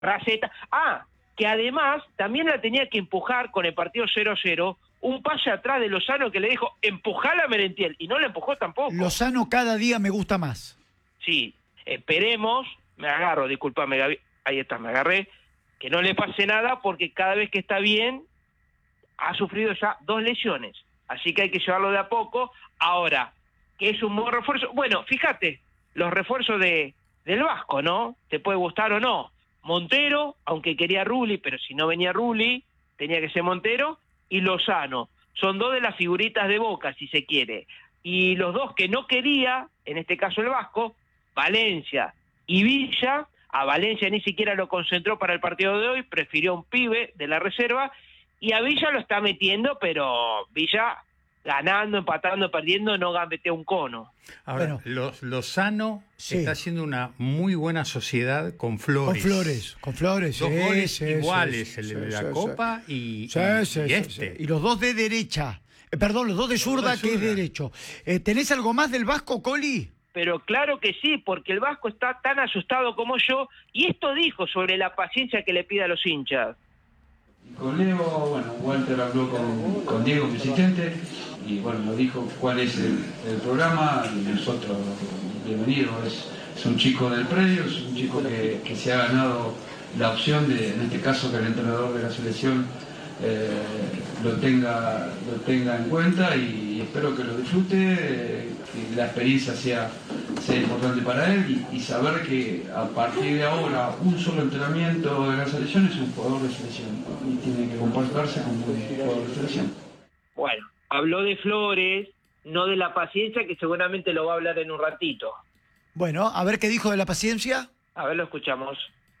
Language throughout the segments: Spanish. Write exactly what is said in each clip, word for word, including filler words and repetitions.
Raceta. Ah, que además también la tenía que empujar con el partido cero a cero, un pase atrás de Lozano que le dijo, empujala a Merentiel, y no la empujó tampoco. Lozano cada día me gusta más. Sí, esperemos, me agarro, disculpame Gaby, ahí está, me agarré, que no le pase nada porque cada vez que está bien, ha sufrido ya dos lesiones, así que hay que llevarlo de a poco. Ahora, que es un buen refuerzo, bueno, fíjate, los refuerzos de del Vasco, ¿no? Te puede gustar o no. Montero, aunque quería Rulli, pero si no venía Rulli, tenía que ser Montero, y Lozano. Son dos de las figuritas de Boca, si se quiere. Y los dos que no quería, en este caso el Vasco, Valencia y Villa. A Valencia ni siquiera lo concentró para el partido de hoy, prefirió un pibe de la reserva, y a Villa lo está metiendo, pero Villa ganando, empatando, perdiendo, no gambetea un cono. Ahora, Bueno, los, Lozano sí. está haciendo una muy buena sociedad con Flores. Con Flores, con Flores. Dos sí, goles sí, iguales, sí, el sí, de la sí, Copa sí. y, Sí, y, sí, y sí, este. sí. Y los dos de derecha. Eh, perdón, los dos de zurda, dos de que es zurda. derecho. Eh, ¿Tenés algo más del Vasco, Coli? Pero claro que sí, porque el Vasco está tan asustado como yo, y esto dijo sobre la paciencia que le pide a los hinchas. Con Leo, bueno, Walter habló con, con Diego, mi asistente, y bueno, nos dijo cuál es el, el programa, y nosotros, bienvenido, es, es un chico del predio, es un chico que, que se ha ganado la opción de, en este caso, que el entrenador de la selección eh, lo tenga lo tenga en cuenta, y espero que lo disfrute, eh, que la experiencia sea, sea importante para él, y, y saber que a partir de ahora un solo entrenamiento de la selección es un jugador de selección, y tiene que comportarse como un jugador de selección. Bueno, habló de Flores, no de la paciencia, que seguramente lo va a hablar en un ratito. Bueno, a ver qué dijo de la paciencia. A ver, lo escuchamos.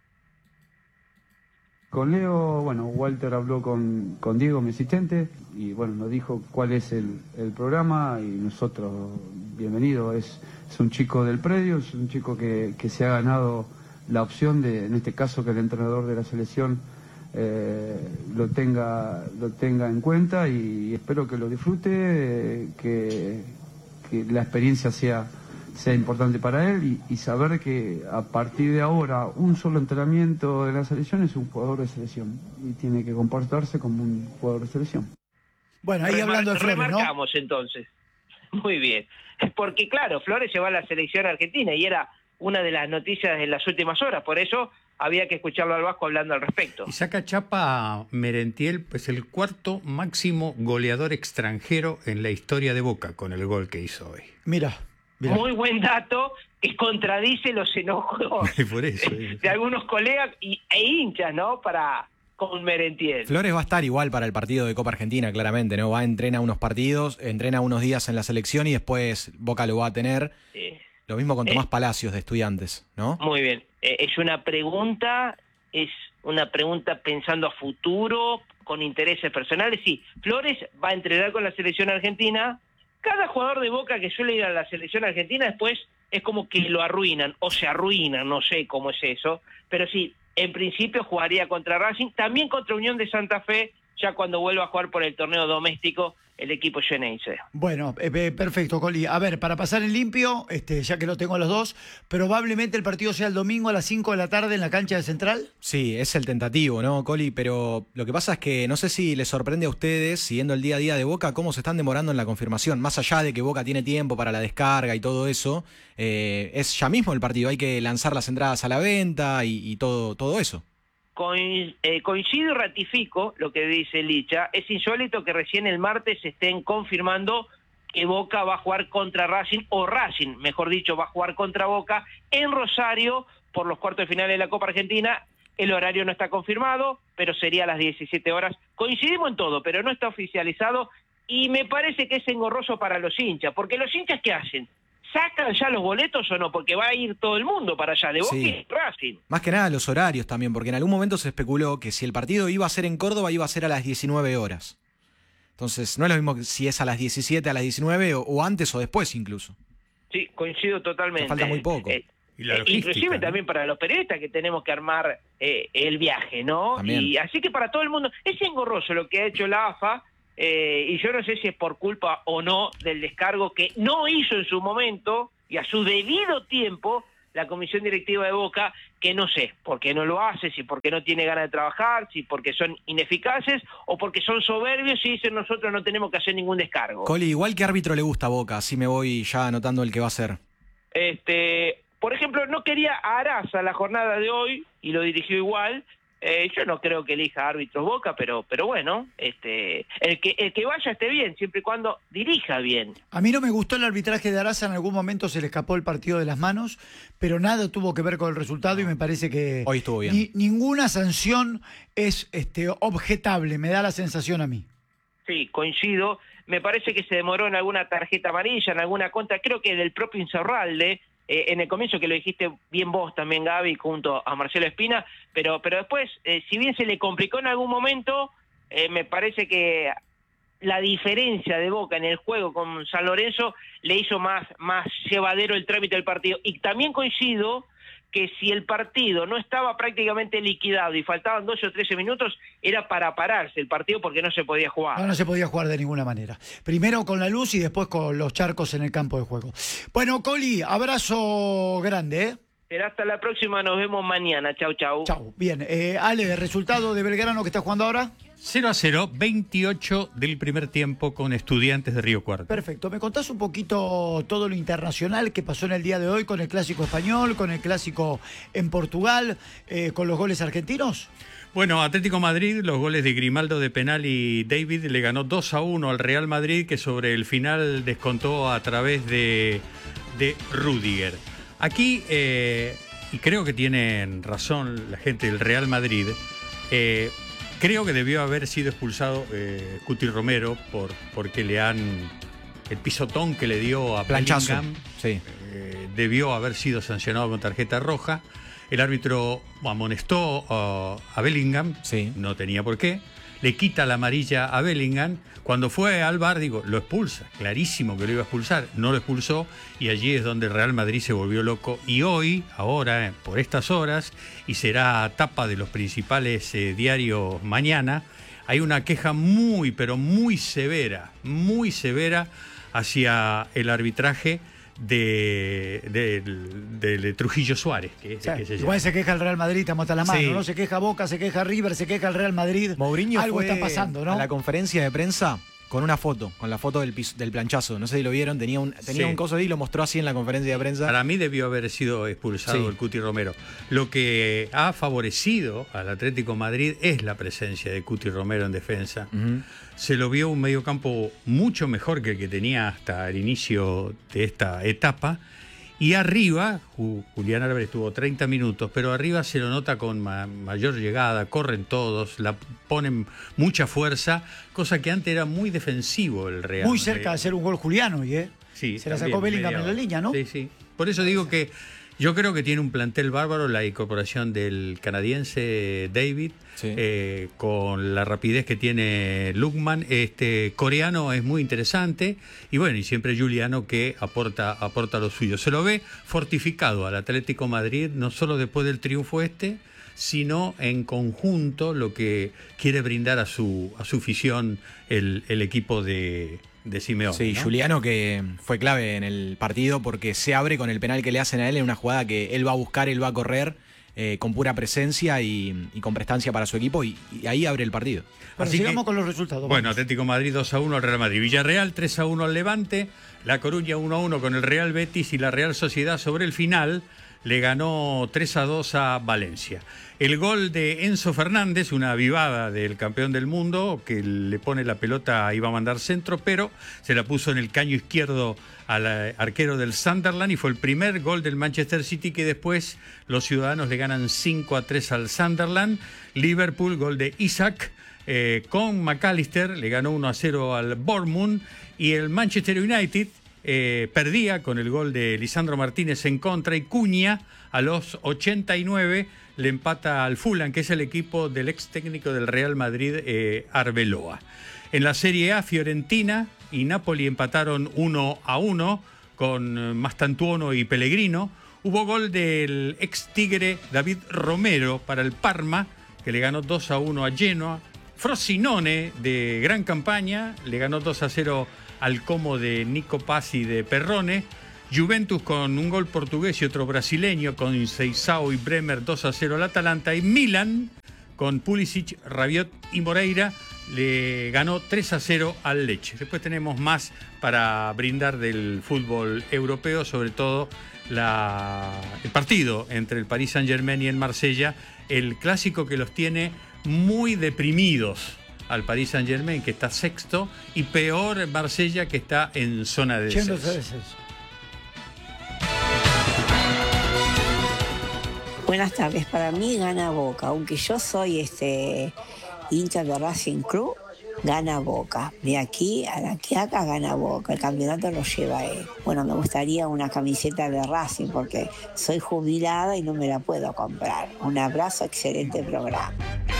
Con Leo, bueno, Walter habló con, con Diego, mi asistente, y bueno, nos dijo cuál es el, el programa, y nosotros, bienvenido, es, es un chico del predio, es un chico que, que se ha ganado la opción de, en este caso, que el entrenador de la selección eh, lo tenga lo tenga en cuenta, y espero que lo disfrute, eh, que, que la experiencia sea sea importante para él, y, y saber que a partir de ahora un solo entrenamiento de la selección es un jugador de selección, y tiene que comportarse como un jugador de selección. Bueno, ahí Remar- hablando de Flores, ¿no? remarcamos entonces. Muy bien. Porque claro, Flores se va a la selección argentina y era una de las noticias de las últimas horas, por eso había que escucharlo al Vasco hablando al respecto. Y saca chapa a Merentiel, pues el cuarto máximo goleador extranjero en la historia de Boca con el gol que hizo hoy. Mira, mira. Muy buen dato que contradice los enojos Por eso, eh. de algunos colegas y, e hinchas, ¿no? Para con Merentiel. Flores va a estar igual para el partido de Copa Argentina, claramente, ¿no? Va a entrenar unos partidos, entrena unos días en la selección y después Boca lo va a tener. Sí. Lo mismo con Eh. Tomás Palacios de Estudiantes, ¿no? Muy bien. Eh, es una pregunta, es una pregunta pensando a futuro, con intereses personales. Sí, Flores va a entrenar con la selección argentina. Cada jugador de Boca que suele ir a la selección argentina después es como que lo arruinan, o se arruinan, no sé cómo es eso, pero sí, en principio jugaría contra Racing, también contra Unión de Santa Fe, ya cuando vuelva a jugar por el torneo doméstico el equipo Xeneize. Bueno, eh, eh, perfecto, Coli. A ver, para pasar en limpio, este, ya que lo tengo a los dos, probablemente el partido sea el domingo a las cinco de la tarde en la cancha de Central. Sí, es el tentativo, ¿no, Coli? Pero lo que pasa es que no sé si les sorprende a ustedes, siguiendo el día a día de Boca, cómo se están demorando en la confirmación. Más allá de que Boca tiene tiempo para la descarga y todo eso, eh, es ya mismo el partido. Hay que lanzar las entradas a la venta y, y todo, todo eso. Coin, eh, coincido y ratifico lo que dice Licha. Es insólito que recién el martes estén confirmando que Boca va a jugar contra Racing, o Racing, mejor dicho, va a jugar contra Boca en Rosario por los cuartos de final de la Copa Argentina. El horario no está confirmado, pero sería a las diecisiete horas. Coincidimos en todo, pero no está oficializado, y me parece que es engorroso para los hinchas, porque los hinchas, ¿qué hacen? ¿Sacan ya los boletos o no? Porque va a ir todo el mundo para allá, de Boca Sí. y Racing. Más que nada los horarios también, porque en algún momento se especuló que si el partido iba a ser en Córdoba, iba a ser a las diecinueve horas. Entonces, no es lo mismo que si es a las diecisiete, a las diecinueve, o, o antes o después incluso. Sí, coincido totalmente. Te falta muy poco. Eh, Y la eh, logística, inclusive ¿no? también para los periodistas que tenemos que armar eh, el viaje, ¿no? También. Y así que para todo el mundo, es engorroso lo que ha hecho la A F A, eh, y yo no sé si es por culpa o no del descargo que no hizo en su momento y a su debido tiempo la comisión directiva de Boca, que no sé por qué no lo hace, si porque no tiene ganas de trabajar, si porque son ineficaces o porque son soberbios y dicen nosotros no tenemos que hacer ningún descargo. Coli, igual qué árbitro le gusta a Boca, así me voy ya anotando el que va a ser. Este, por ejemplo, no quería a Araza la jornada de hoy y lo dirigió igual. Eh, yo no creo que elija árbitros Boca, pero pero bueno, este el que el que vaya esté bien, siempre y cuando dirija bien. A mí no me gustó el arbitraje de Araza, en algún momento se le escapó el partido de las manos, pero nada tuvo que ver con el resultado y me parece que hoy estuvo bien. Ni, ninguna sanción es este objetable, me da la sensación a mí. Sí, coincido. Me parece que se demoró en alguna tarjeta amarilla, en alguna contra, creo que del propio Insaurralde. Eh, en el comienzo, que lo dijiste bien vos también, Gaby, junto a Marcelo Espina, pero pero después, eh, si bien se le complicó en algún momento, eh, me parece que la diferencia de Boca en el juego con San Lorenzo le hizo más, más llevadero el trámite del partido. Y también coincido que si el partido no estaba prácticamente liquidado y faltaban doce o trece minutos, era para pararse el partido porque no se podía jugar. No, no se podía jugar de ninguna manera. Primero con la luz y después con los charcos en el campo de juego. Bueno, Coli, abrazo grande, ¿eh? Será hasta la próxima, nos vemos mañana. Chau, chau. Chau. Bien, eh, Ale, ¿resultado de Belgrano que está jugando ahora? cero a cero, veintiocho del primer tiempo con Estudiantes de Río Cuarto. Perfecto. ¿Me contás un poquito todo lo internacional que pasó en el día de hoy con el Clásico Español, con el Clásico en Portugal, eh, con los goles argentinos? Bueno, Atlético Madrid, los goles de Grimaldo de penal y David le ganó dos a uno al Real Madrid, que sobre el final descontó a través de, de Rüdiger. Aquí, eh, y creo que tienen razón la gente del Real Madrid, eh, creo que debió haber sido expulsado eh, Cuti Romero por porque le han el pisotón que le dio a Planchazo. Bellingham, Sí. eh, debió haber sido sancionado con tarjeta roja. El árbitro amonestó uh, a Bellingham, Sí. no tenía por qué. Le quita la amarilla a Bellingham. Cuando fue al V A R, digo, lo expulsa. Clarísimo que lo iba a expulsar. No lo expulsó y allí es donde el Real Madrid se volvió loco. Y hoy, ahora, eh, por estas horas, y será tapa de los principales eh, diarios mañana, hay una queja muy, pero muy severa, muy severa hacia el arbitraje de, de, de, de Trujillo Suárez, que es O sea, el que se igual llama. se queja el Real Madrid, estamos hasta la mano, Sí. ¿no? Se queja Boca, se queja River, se queja el Real Madrid. Mourinho Algo fue está pasando, ¿no? a la conferencia de prensa con una foto, con la foto del, pis- del planchazo. No sé si lo vieron, tenía un, tenía Sí. un coso ahí y lo mostró así en la conferencia de prensa. Para mí debió haber sido expulsado Sí. el Cuti Romero. Lo que ha favorecido al Atlético Madrid es la presencia de Cuti Romero en defensa. Ujú. Se lo vio un mediocampo mucho mejor que el que tenía hasta el inicio de esta etapa. Y arriba, Ju- Julián Álvarez tuvo treinta minutos, pero arriba se lo nota con ma- mayor llegada, corren todos, la ponen mucha fuerza, cosa que antes era muy defensivo el Real. Muy cerca de hacer un gol Juliano, ¿y eh? Sí, Se la también, sacó Bellingham media en la hora. línea, ¿no? Sí, sí. Por eso digo que yo creo que tiene un plantel bárbaro la incorporación del canadiense David, Sí. eh, con la rapidez que tiene Lukman. Este coreano es muy interesante y bueno, y siempre Juliano que aporta, aporta lo suyo. Se lo ve fortificado al Atlético Madrid, no solo después del triunfo este, sino en conjunto lo que quiere brindar a su, a su afición el, el equipo de, de Simeone. Sí, ¿no? Juliano que fue clave en el partido porque se abre con el penal que le hacen a él en una jugada que él va a buscar, él va a correr eh, con pura presencia y, y con prestancia para su equipo y, y ahí abre el partido. Bueno, Así sigamos que- con los resultados. Bueno, vamos. Atlético Madrid dos a uno al Real Madrid. Villarreal tres a uno al Levante. La Coruña uno a uno con el Real Betis y la Real Sociedad sobre el final le ganó tres a dos a Valencia. El gol de Enzo Fernández, una avivada del campeón del mundo, que le pone la pelota, iba a mandar centro, pero se la puso en el caño izquierdo al eh, arquero del Sunderland y fue el primer gol del Manchester City que después los ciudadanos le ganan cinco a tres al Sunderland. Liverpool, gol de Isaac. Eh, con McAllister le ganó uno a cero al Bournemouth y el Manchester United eh, perdía con el gol de Lisandro Martínez en contra y Cuña a los ochenta y nueve le empata al Fulham, que es el equipo del ex técnico del Real Madrid, eh, Arbeloa. En la Serie A, Fiorentina y Napoli empataron uno a uno con eh, Mastantuono y Pellegrino. Hubo gol del ex Tigre David Romero para el Parma, que le ganó dos a uno a Genoa. Frosinone, de gran campaña, le ganó dos a cero al Como de Nico Pazzi de Perrone. Juventus con un gol portugués y otro brasileño, con Seixao y Bremer dos a cero al Atalanta. Y Milan, con Pulisic, Rabiot y Moreira, le ganó tres a cero al Lecce. Después tenemos más para brindar del fútbol europeo, sobre todo la, el partido entre el Paris Saint-Germain y el Marsella, el clásico que los tiene muy deprimidos al Paris Saint-Germain, que está sexto, y peor Marsella, que está en zona de descenso. Buenas tardes, para mí gana Boca, aunque yo soy este hincha de Racing Club, gana Boca. De aquí a la que acá gana Boca, el campeonato lo lleva él. Bueno, me gustaría una camiseta de Racing porque soy jubilada y no me la puedo comprar. Un abrazo, excelente programa.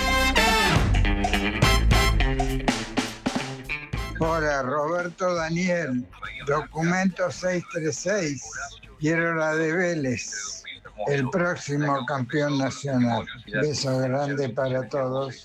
Hola, Roberto Daniel, documento seiscientos treinta y seis, quiero la de Vélez, el próximo campeón nacional. Beso grande para todos.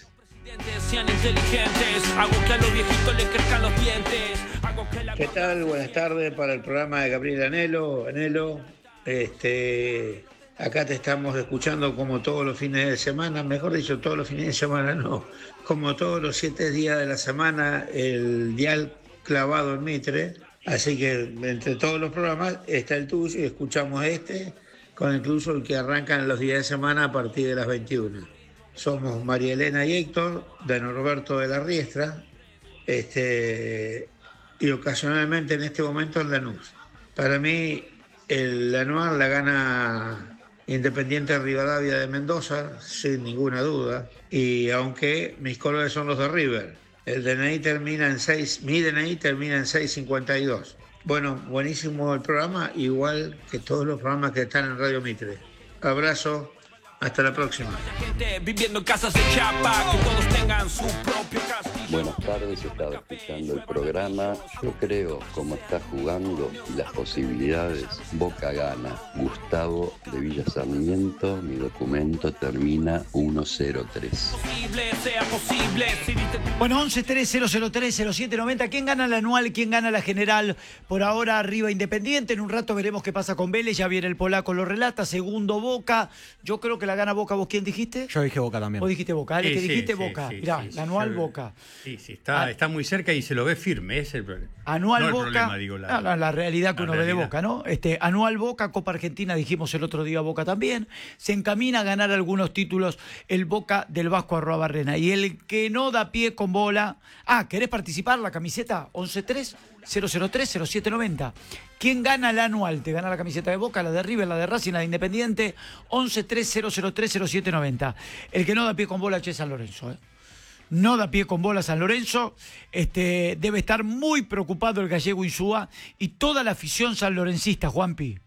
¿Qué tal? Buenas tardes para el programa de Gabriel Anhelo. Anhelo, este, acá te estamos escuchando como todos los fines de semana, mejor dicho, todos los fines de semana no, como todos los siete días de la semana, el dial clavado en Mitre. Así que entre todos los programas está el tuyo y escuchamos este, con incluso el que arrancan los días de semana a partir de las veintiuna. Somos María Elena y Héctor, de Norberto de la Riestra, este, y ocasionalmente en este momento en Lanús. Para mí, el anual la gana Independiente Rivadavia de Mendoza, sin ninguna duda, y aunque mis colores son los de River, el D N I termina en seis, mi D N I termina en seis cincuenta y dos. Bueno, buenísimo el programa, igual que todos los programas que están en Radio Mitre. Abrazo. Hasta la próxima. Buenas tardes, estaba escuchando el programa. Yo creo, como está jugando y las posibilidades, Boca gana. Gustavo de Villa Sarmiento, mi documento termina uno cero tres. Bueno, once tres cero cero tres cero siete noventa. ¿Quién gana la anual? ¿Quién gana la general? Por ahora arriba Independiente. En un rato veremos qué pasa con Vélez. Ya viene el polaco, lo relata. Segundo Boca. Yo creo que la gana Boca. ¿Vos quién dijiste? Yo dije Boca también. Vos dijiste Boca. Ale, Sí, que sí, dijiste sí, Boca. sí, Mirá, sí, la anual sí, Boca. Sí, sí, está, Ah, está muy cerca y se lo ve firme, ese es el problema. Anual no Boca. El problema, digo, la, no, la, la realidad que la uno realidad. ve de Boca, ¿no? Este, anual Boca, Copa Argentina, dijimos el otro día Boca también. Se encamina a ganar algunos títulos el Boca del Vasco Arroa Barrena. Y el que no da pie con bola. Ah, ¿querés participar? La camiseta once tres cero cero tres cero siete noventa. ¿Quién gana el anual? ¿Te gana la camiseta de Boca, la de River, la de Racing, la de Independiente? once tres cero cero tres cero siete noventa. El que no da pie con bola, Che San Lorenzo, ¿eh? No da pie con bola San Lorenzo, este, debe estar muy preocupado el gallego Insúa y toda la afición sanlorencista, Juanpi.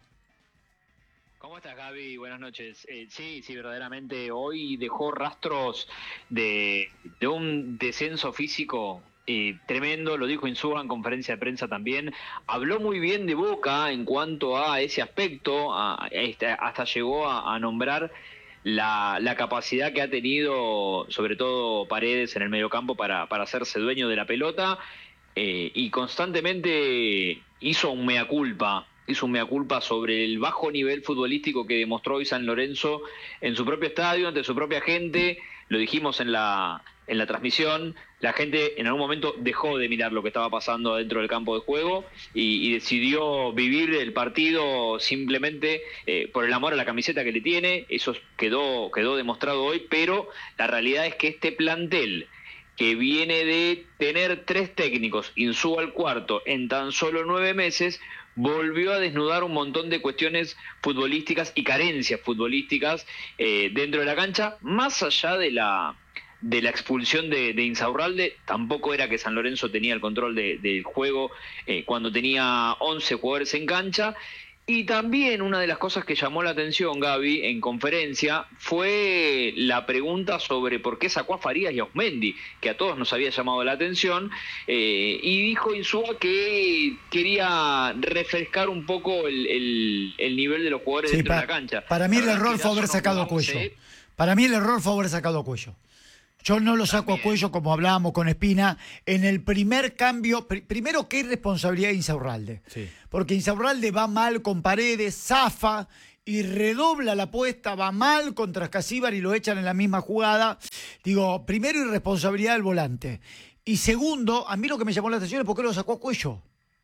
¿Cómo estás, Gaby? Buenas noches. Eh, sí, sí, verdaderamente hoy dejó rastros de, de un descenso físico eh, tremendo, lo dijo Insúa en conferencia de prensa también. Habló muy bien de Boca en cuanto a ese aspecto, a, a este, hasta llegó a, a nombrar La, la capacidad que ha tenido, sobre todo Paredes en el mediocampo, para, para hacerse dueño de la pelota, eh, y constantemente hizo un mea culpa, hizo un mea culpa sobre el bajo nivel futbolístico que demostró hoy San Lorenzo en su propio estadio, ante su propia gente. Lo dijimos en la, en la transmisión, la gente en algún momento dejó de mirar lo que estaba pasando dentro del campo de juego y, y decidió vivir el partido simplemente eh, por el amor a la camiseta que le tiene. Eso quedó, quedó demostrado hoy, pero la realidad es que este plantel, que viene de tener tres técnicos, Insúa al cuarto, en tan solo nueve meses, volvió a desnudar un montón de cuestiones futbolísticas y carencias futbolísticas eh, dentro de la cancha, más allá de la... de la expulsión de, de Insaurralde. Tampoco era que San Lorenzo tenía el control de, del juego eh, cuando tenía once jugadores en cancha. Y también una de las cosas que llamó la atención, Gaby, en conferencia, fue la pregunta sobre por qué sacó a Farías y a Osmendi, que a todos nos había llamado la atención, eh, y dijo Insúa que quería refrescar un poco el, el, el nivel de los jugadores Sí, dentro pa, de la cancha. Para mí el la verdad error que fue haber ya son sacado a once. Cuello. Para mí el error fue haber sacado a Cuello. Yo no lo saco a Cuello como hablábamos con Espina. En el primer cambio, pr primero, qué irresponsabilidad de Insaurralde. Sí. Porque Insaurralde va mal con Paredes, zafa y redobla la apuesta, va mal contra Escasíbar y lo echan en la misma jugada. Digo, primero, irresponsabilidad del volante. Y segundo, a mí lo que me llamó la atención es por qué lo sacó a Cuello.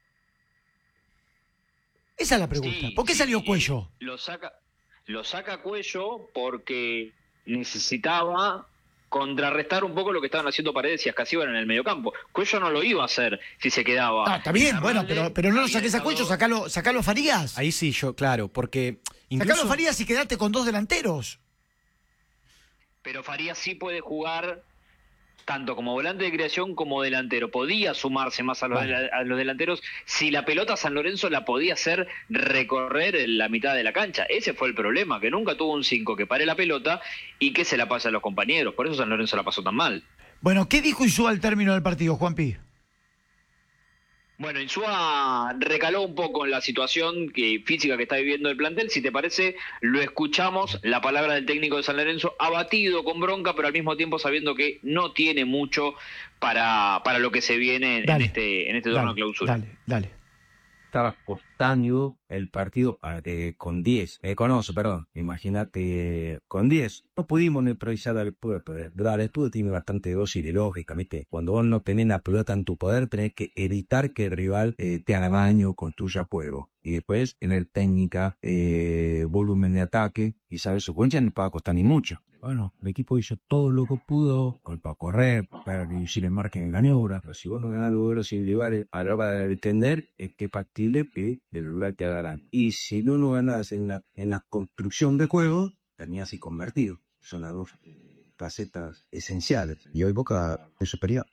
Esa es la pregunta. Sí, ¿Por qué sí, salió Cuello? Lo saca, lo saca Cuello porque necesitaba contrarrestar un poco lo que estaban haciendo Paredes y Escasíbar en el mediocampo. Cuello no lo iba a hacer si se quedaba. Ah, está bien, bueno, pero, pero no lo saques a Cuello, sacalo, sacalo a Farías. Ahí sí, yo, claro, porque incluso... Sacalo a Farías y quedate con dos delanteros. Pero Farías sí puede jugar tanto como volante de creación como delantero. Podía sumarse más a los, vale. a los delanteros si la pelota San Lorenzo la podía hacer recorrer en la mitad de la cancha. Ese fue el problema, que nunca tuvo un cinco que pare la pelota y que se la pase a los compañeros. Por eso San Lorenzo la pasó tan mal. Bueno, ¿qué dijo Insúa al término del partido, Juanpi? Bueno, Insúa recaló un poco en la situación que, física que está viviendo el plantel. Si te parece, lo escuchamos, la palabra del técnico de San Lorenzo, abatido, con bronca, pero al mismo tiempo sabiendo que no tiene mucho para, para lo que se viene dale, en este, en este torneo de clausura. Dale, dale. Estaba apostando el partido eh, con diez, eh, con once, perdón. Imagínate, con diez. No pudimos improvisar al poder. El estudio tiene bastante dosis de lógica, ¿viste? Cuando vos no tenés la pelota en tu poder, tenés que evitar que el rival eh, te haga daño, construya juego. Y después, en el técnica, eh, volumen de ataque, y sabes, su concha no va a costar ni mucho. Bueno, el equipo hizo todo lo que pudo para correr, para reducir el margen en maniobra. Pero si vos no ganás los duelos individuales a la hora de defender, es que es factible que el rival te haga. Y si no lo ganás en la, en la construcción de juego, terminás así convertido. Son las dos facetas esenciales. Y hoy Boca es superior.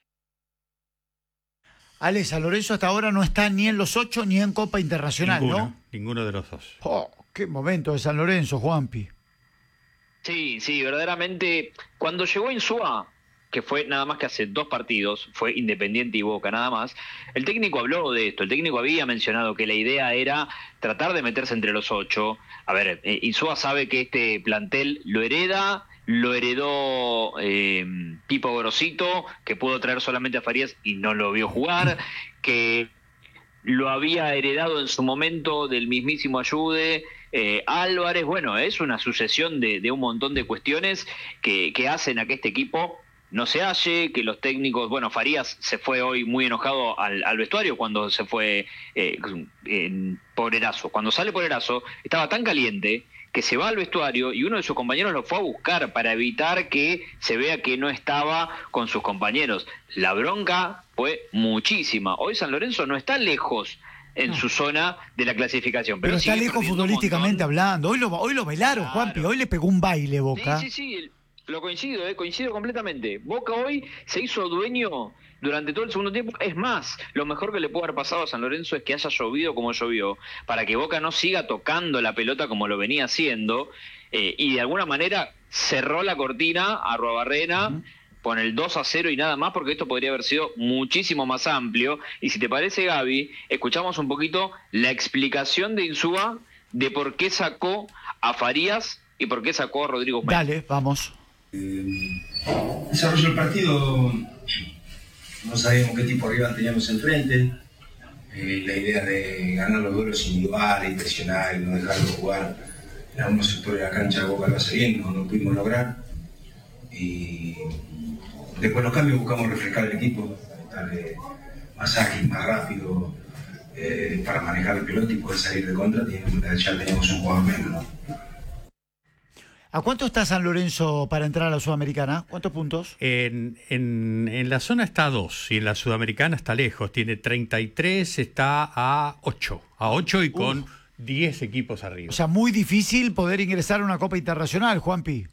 Ale, San Lorenzo hasta ahora no está ni en los ocho ni en Copa Internacional, ninguno, ¿no? Ninguno de los dos. Oh, qué momento de San Lorenzo, Juanpi. Sí, sí, verdaderamente. Cuando llegó Insúa, que fue nada más que hace dos partidos, fue Independiente y Boca nada más, el técnico habló de esto, el técnico había mencionado que la idea era tratar de meterse entre los ocho. A ver, eh, Insúa sabe que este plantel lo hereda, lo heredó eh, Pipo Grosito, que pudo traer solamente a Farías y no lo vio jugar, que lo había heredado en su momento del mismísimo Ayude, eh, Álvarez. Bueno, es una sucesión de, de un montón de cuestiones que, que hacen a que este equipo no se halle, que los técnicos, bueno, Farías se fue hoy muy enojado al, al vestuario cuando se fue eh, en, por Erazo. Cuando sale por Erazo, estaba tan caliente que se va al vestuario y uno de sus compañeros lo fue a buscar para evitar que se vea que no estaba con sus compañeros. La bronca fue muchísima. Hoy San Lorenzo no está lejos en no. su zona de la clasificación. Pero, pero está lejos futbolísticamente hablando. Hoy lo, hoy lo bailaron, claro. Juanpi, hoy le pegó un baile Boca. Sí, sí, sí, lo coincido, eh, coincido completamente. Boca hoy se hizo dueño durante todo el segundo tiempo. Es más, lo mejor que le pudo haber pasado a San Lorenzo es que haya llovido como llovió, para que Boca no siga tocando la pelota como lo venía haciendo, eh, y de alguna manera cerró la cortina a Arruabarrena, uh-huh. con el dos a cero y nada más, porque esto podría haber sido muchísimo más amplio. Y si te parece, Gaby, escuchamos un poquito la explicación de Insúa de por qué sacó a Farías y por qué sacó a Rodrigo Méndez. Dale, vamos. Eh, desarrolló el partido, no sabíamos qué tipo de rival teníamos enfrente. Eh, la idea de ganar los duelos individuales, presionar y no dejarlo jugar en algunos sectores de la cancha de Boca lo hace bien, no lo pudimos lograr. Y después los cambios buscamos refrescar el equipo, darle más ágil, más rápido, eh, para manejar el pelota y poder salir de contra. Ya teníamos un jugador menos, ¿no? ¿A cuánto está San Lorenzo para entrar a la Sudamericana? ¿Cuántos puntos? En, en, en la zona está a dos y en la Sudamericana está lejos. Tiene treinta y tres, está a ocho. A ocho y con Uf. diez equipos arriba. O sea, muy difícil poder ingresar a una Copa Internacional, Juanpi.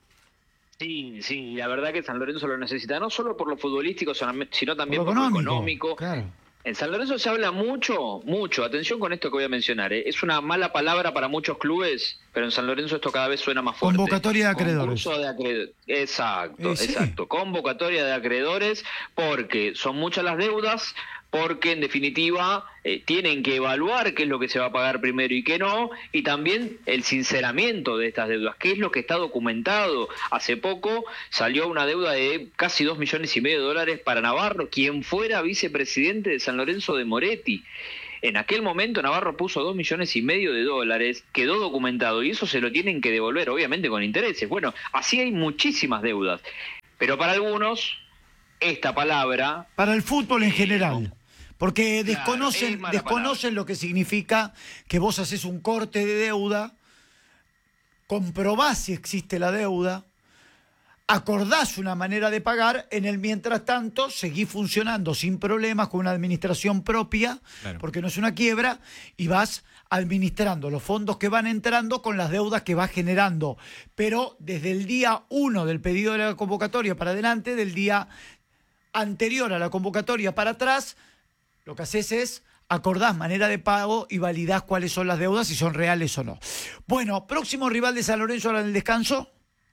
Sí, sí, la verdad que San Lorenzo lo necesita, no solo por lo futbolístico, sino también por lo económico. económico. Claro. En San Lorenzo se habla mucho, mucho, atención con esto que voy a mencionar, ¿eh? Es una mala palabra para muchos clubes, pero en San Lorenzo esto cada vez suena más fuerte. Convocatoria de acreedores. De acreedores. Exacto, eh, sí. exacto. Convocatoria de acreedores, porque son muchas las deudas, porque en definitiva eh, tienen que evaluar qué es lo que se va a pagar primero y qué no, y también el sinceramiento de estas deudas, qué es lo que está documentado. Hace poco salió una deuda de casi dos millones y medio de dólares para Navarro, quien fuera vicepresidente de San Lorenzo de Moretti. En aquel momento Navarro puso dos millones y medio de dólares, quedó documentado, y eso se lo tienen que devolver, obviamente con intereses. Bueno, así hay muchísimas deudas, pero para algunos esta palabra... Para el fútbol en eh, general, porque claro, desconocen, es mala desconocen lo que significa que vos haces un corte de deuda, comprobás si existe la deuda, acordás una manera de pagar, en el mientras tanto seguís funcionando sin problemas con una administración propia, claro, porque no es una quiebra, y vas administrando los fondos que van entrando con las deudas que vas generando. Pero desde el día uno del pedido de la convocatoria para adelante, del día anterior a la convocatoria para atrás, lo que haces es acordás manera de pago y validás cuáles son las deudas, si son reales o no. Bueno, próximo rival de San Lorenzo ahora en el descanso.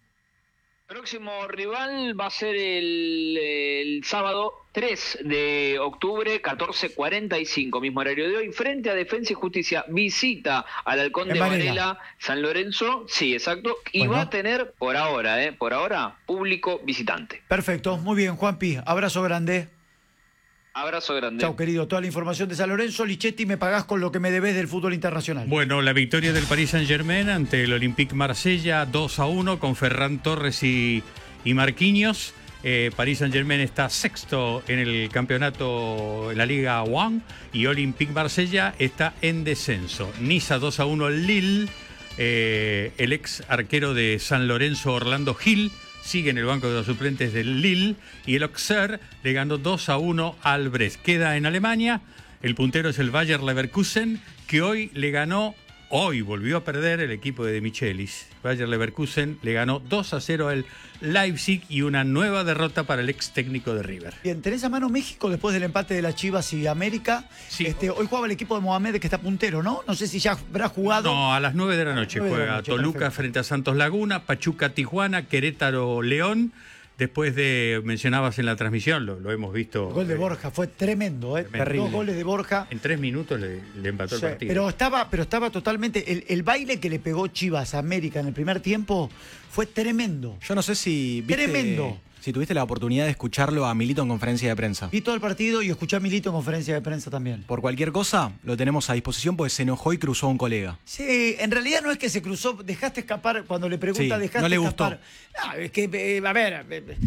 Próximo rival va a ser el, el sábado tres de octubre, catorce cuarenta y cinco, mismo horario de hoy, frente a Defensa y Justicia. Visita al Halcón de Varela, San Lorenzo, sí, exacto, y bueno, va a tener por ahora, eh, por ahora, público visitante. Perfecto, muy bien, Juanpi, abrazo grande. Abrazo grande. Chau, querido. Toda la información de San Lorenzo. Lichetti, me pagás con lo que me debés del fútbol internacional. Bueno, la victoria del Paris Saint-Germain ante el Olympique Marsella, dos a uno, con Ferran Torres y, y Marquinhos. Eh, Paris Saint-Germain está sexto en el campeonato, en la Liga uno, y Olympique Marsella está en descenso. Niza dos a uno Lille. Eh, el ex arquero de San Lorenzo, Orlando Gil, sigue en el banco de los suplentes del Lille, y el Auxerre le ganó dos a uno al Brest. Queda en Alemania, el puntero es el Bayer Leverkusen, que hoy le ganó, hoy volvió a perder el equipo de De Michelis. Bayer Leverkusen le ganó dos a cero al Leipzig, y una nueva derrota para el ex técnico de River. Bien, tenés a mano México después del empate de las Chivas y América. Sí. Este, hoy jugaba el equipo de Mohamed, que está puntero, ¿no? No sé si ya habrá jugado. No, a las nueve de la noche nueve de juega la noche, Toluca perfecto. frente a Santos Laguna, Pachuca Tijuana, Querétaro León. Después de, mencionabas en la transmisión, lo, lo hemos visto. El gol de eh, Borja fue tremendo, ¿eh? Tremendo. Dos goles de Borja. En tres minutos le, le empató Sí, el partido. pero estaba, pero estaba totalmente. El, el baile que le pegó Chivas a América en el primer tiempo fue tremendo. Yo no sé si viste, Tremendo. si tuviste la oportunidad de escucharlo a Milito en conferencia de prensa. Vi todo el partido y escuché a Milito en conferencia de prensa también. Por cualquier cosa, lo tenemos a disposición porque se enojó y cruzó a un colega. Sí, en realidad no es que se cruzó, dejaste escapar, cuando le pregunta, Sí, dejaste no le gustó. escapar. Ah, es que, eh, a ver, eh,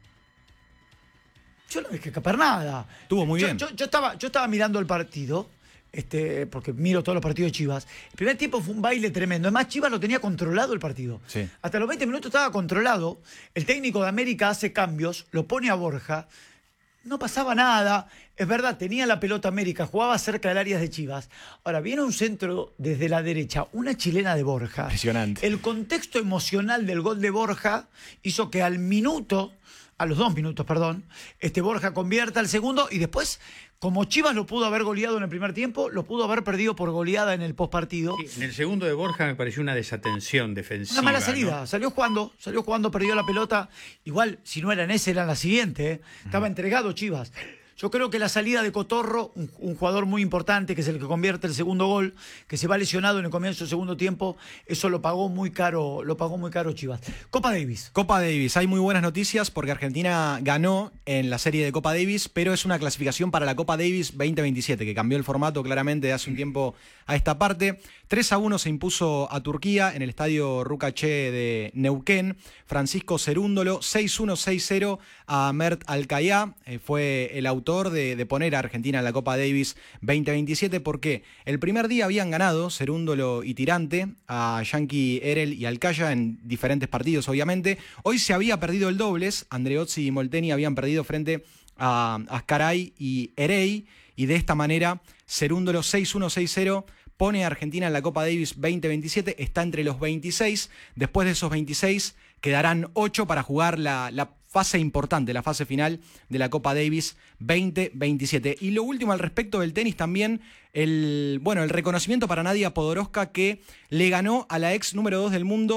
yo no dejé escapar nada. Estuvo muy yo, bien. Yo, yo estaba, yo estaba mirando el partido, este, porque miro todos los partidos de Chivas. El primer tiempo fue un baile tremendo. Además, Chivas lo tenía controlado el partido. Sí. Hasta los veinte minutos estaba controlado. El técnico de América hace cambios, lo pone a Borja. No pasaba nada. Es verdad, tenía la pelota América, jugaba cerca del área de Chivas. Ahora, viene un centro desde la derecha, una chilena de Borja. Impresionante. El contexto emocional del gol de Borja hizo que al minuto, a los dos minutos, perdón, este Borja convierta el segundo, y después, como Chivas lo pudo haber goleado en el primer tiempo, lo pudo haber perdido por goleada en el postpartido. Sí, en el segundo de Borja me pareció una desatención defensiva. Una mala salida, ¿no? salió jugando, salió jugando, perdió la pelota. Igual, si no era en ese, era en la siguiente. ¿eh? Estaba entregado Chivas. Yo creo que la salida de Cotorro, un, un jugador muy importante, que es el que convierte el segundo gol, que se va lesionado en el comienzo del segundo tiempo, eso lo pagó muy caro, lo pagó muy caro Chivas. Copa Davis. Copa Davis, hay muy buenas noticias porque Argentina ganó en la serie de Copa Davis, pero es una clasificación para la Copa Davis veinte veintisiete, que cambió el formato claramente de hace un tiempo a esta parte. tres a uno se impuso a Turquía en el estadio Rukache de Neuquén. Francisco Cerúndolo, seis uno seis cero a Mert Alcayá, eh, fue el autor de, de poner a Argentina en la Copa Davis veinte veintisiete, porque el primer día habían ganado Cerúndolo y Tirante a Yankee Erel y Alcaya en diferentes partidos, obviamente. Hoy se había perdido el dobles, Andreozzi y Molteni habían perdido frente a Ascaray y Erey, y de esta manera Cerúndolo seis uno seis cero pone a Argentina en la Copa Davis veinte veintisiete, está entre los veintiséis. Después de esos veintiséis quedarán ocho para jugar la, la fase importante, la fase final de la Copa Davis veinte veintisiete. Y lo último al respecto del tenis también, el, bueno, el reconocimiento para Nadia Podoroska, que le ganó a la ex número dos del mundo,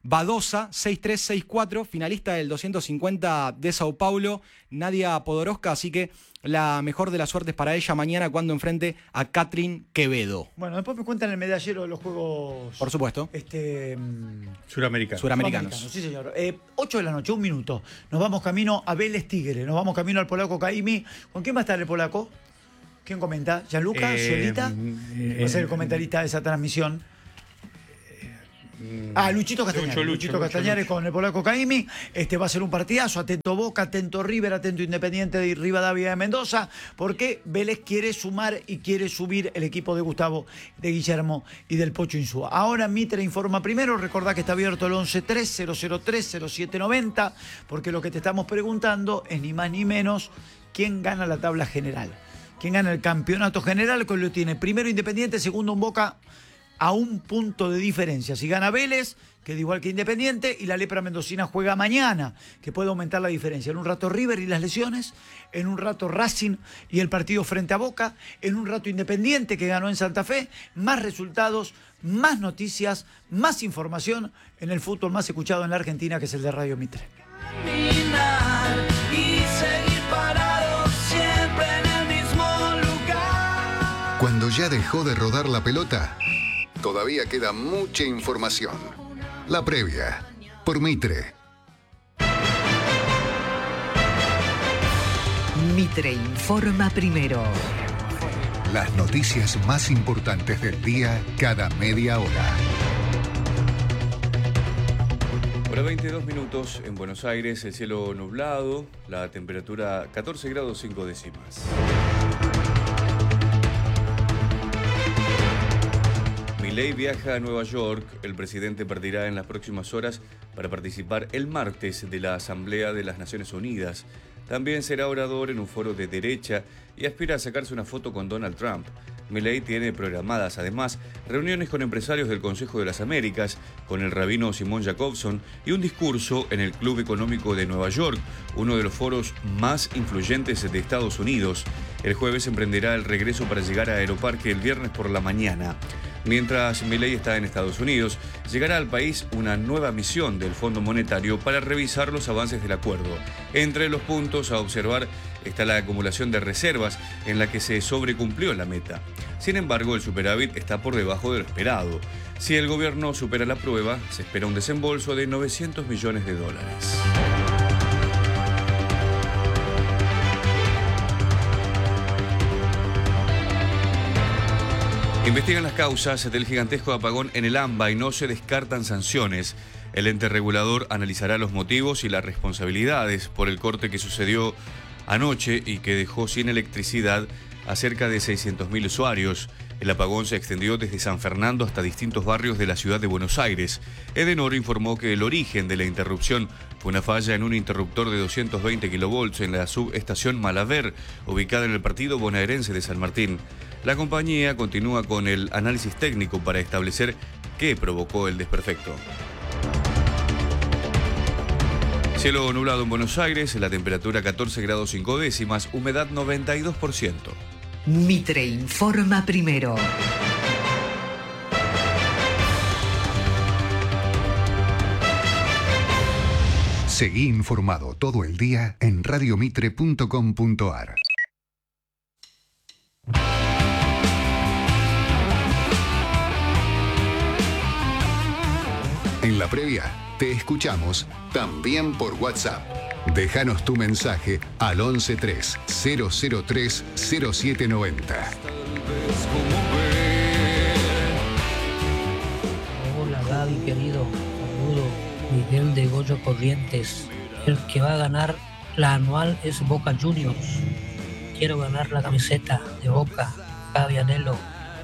Badosa, seis tres seis cuatro, finalista del doscientos cincuenta de Sao Paulo, Nadia Podoroska, así que la mejor de las suertes para ella mañana cuando enfrente a Catherine Quevedo. Bueno, después me cuentan el medallero de los Juegos... Por supuesto. Este, Suramericanos. Suramericanos. Sí, señor. Eh, ocho de la noche, un minuto. Nos vamos camino a Vélez Tigre, nos vamos camino al polaco Caimi. ¿Con quién va a estar el polaco? ¿Quién comenta? ¿Gianluca? Eh, ¿Solita? eh, va a ser el comentarista de esa transmisión. Ah, Luchito Castañares. Lucho, Lucho, Luchito Lucho, Castañares Lucho. con el polaco Caimi. Este va a ser un partidazo. Atento Boca, atento River, atento Independiente de Rivadavia de Mendoza. Porque Vélez quiere sumar y quiere subir el equipo de Gustavo, de Guillermo y del Pocho Insúa. Ahora Mitre informa primero. Recordá que está abierto el once tres cero cero tres cero siete noventa. Porque lo que te estamos preguntando es ni más ni menos quién gana la tabla general. Quién gana el campeonato general, que lo tiene primero Independiente, segundo un Boca, a un punto de diferencia. Si gana Vélez, queda igual que Independiente, y la lepra mendocina juega mañana, que puede aumentar la diferencia. En un rato River y las lesiones, en un rato Racing y el partido frente a Boca, en un rato Independiente que ganó en Santa Fe, más resultados, más noticias, más información en el fútbol más escuchado en la Argentina, que es el de Radio Mitre. Caminar y seguir parados siempre en el mismo lugar. Cuando ya dejó de rodar la pelota, todavía queda mucha información. La previa, por Mitre. Mitre informa primero. Las noticias más importantes del día cada media hora. Hora veintidós minutos en Buenos Aires, el cielo nublado, la temperatura catorce grados cinco décimas. Milei viaja a Nueva York. El presidente partirá en las próximas horas para participar el martes de la Asamblea de las Naciones Unidas. También será orador en un foro de derecha y aspira a sacarse una foto con Donald Trump. Milei tiene programadas, además, reuniones con empresarios del Consejo de las Américas, con el rabino Simón Jacobson y un discurso en el Club Económico de Nueva York, uno de los foros más influyentes de Estados Unidos. El jueves emprenderá el regreso para llegar a Aeroparque el viernes por la mañana. Mientras Milei está en Estados Unidos, llegará al país una nueva misión del Fondo Monetario para revisar los avances del acuerdo. Entre los puntos a observar está la acumulación de reservas, en la que se sobrecumplió la meta. Sin embargo, el superávit está por debajo de lo esperado. Si el gobierno supera la prueba, se espera un desembolso de novecientos millones de dólares. Investigan las causas del gigantesco apagón en el AMBA y no se descartan sanciones. El ente regulador analizará los motivos y las responsabilidades por el corte que sucedió anoche y que dejó sin electricidad a cerca de seiscientos mil usuarios. El apagón se extendió desde San Fernando hasta distintos barrios de la ciudad de Buenos Aires. Edenor informó que el origen de la interrupción fue una falla en un interruptor de doscientos veinte kilovolts en la subestación Malaver, ubicada en el partido bonaerense de San Martín. La compañía continúa con el análisis técnico para establecer qué provocó el desperfecto. Cielo nublado en Buenos Aires, la temperatura catorce grados cinco décimas, humedad noventa y dos por ciento. Mitre informa primero. Seguí informado todo el día en radiomitre punto com punto ar. En la previa, te escuchamos también por WhatsApp. Déjanos tu mensaje al once tres cero cero tres cero siete noventa. Hola Gaby, querido. Saludo. Miguel de Goyo Corrientes. El que va a ganar la anual es Boca Juniors. Quiero ganar la camiseta de Boca. Gaby Anhelo.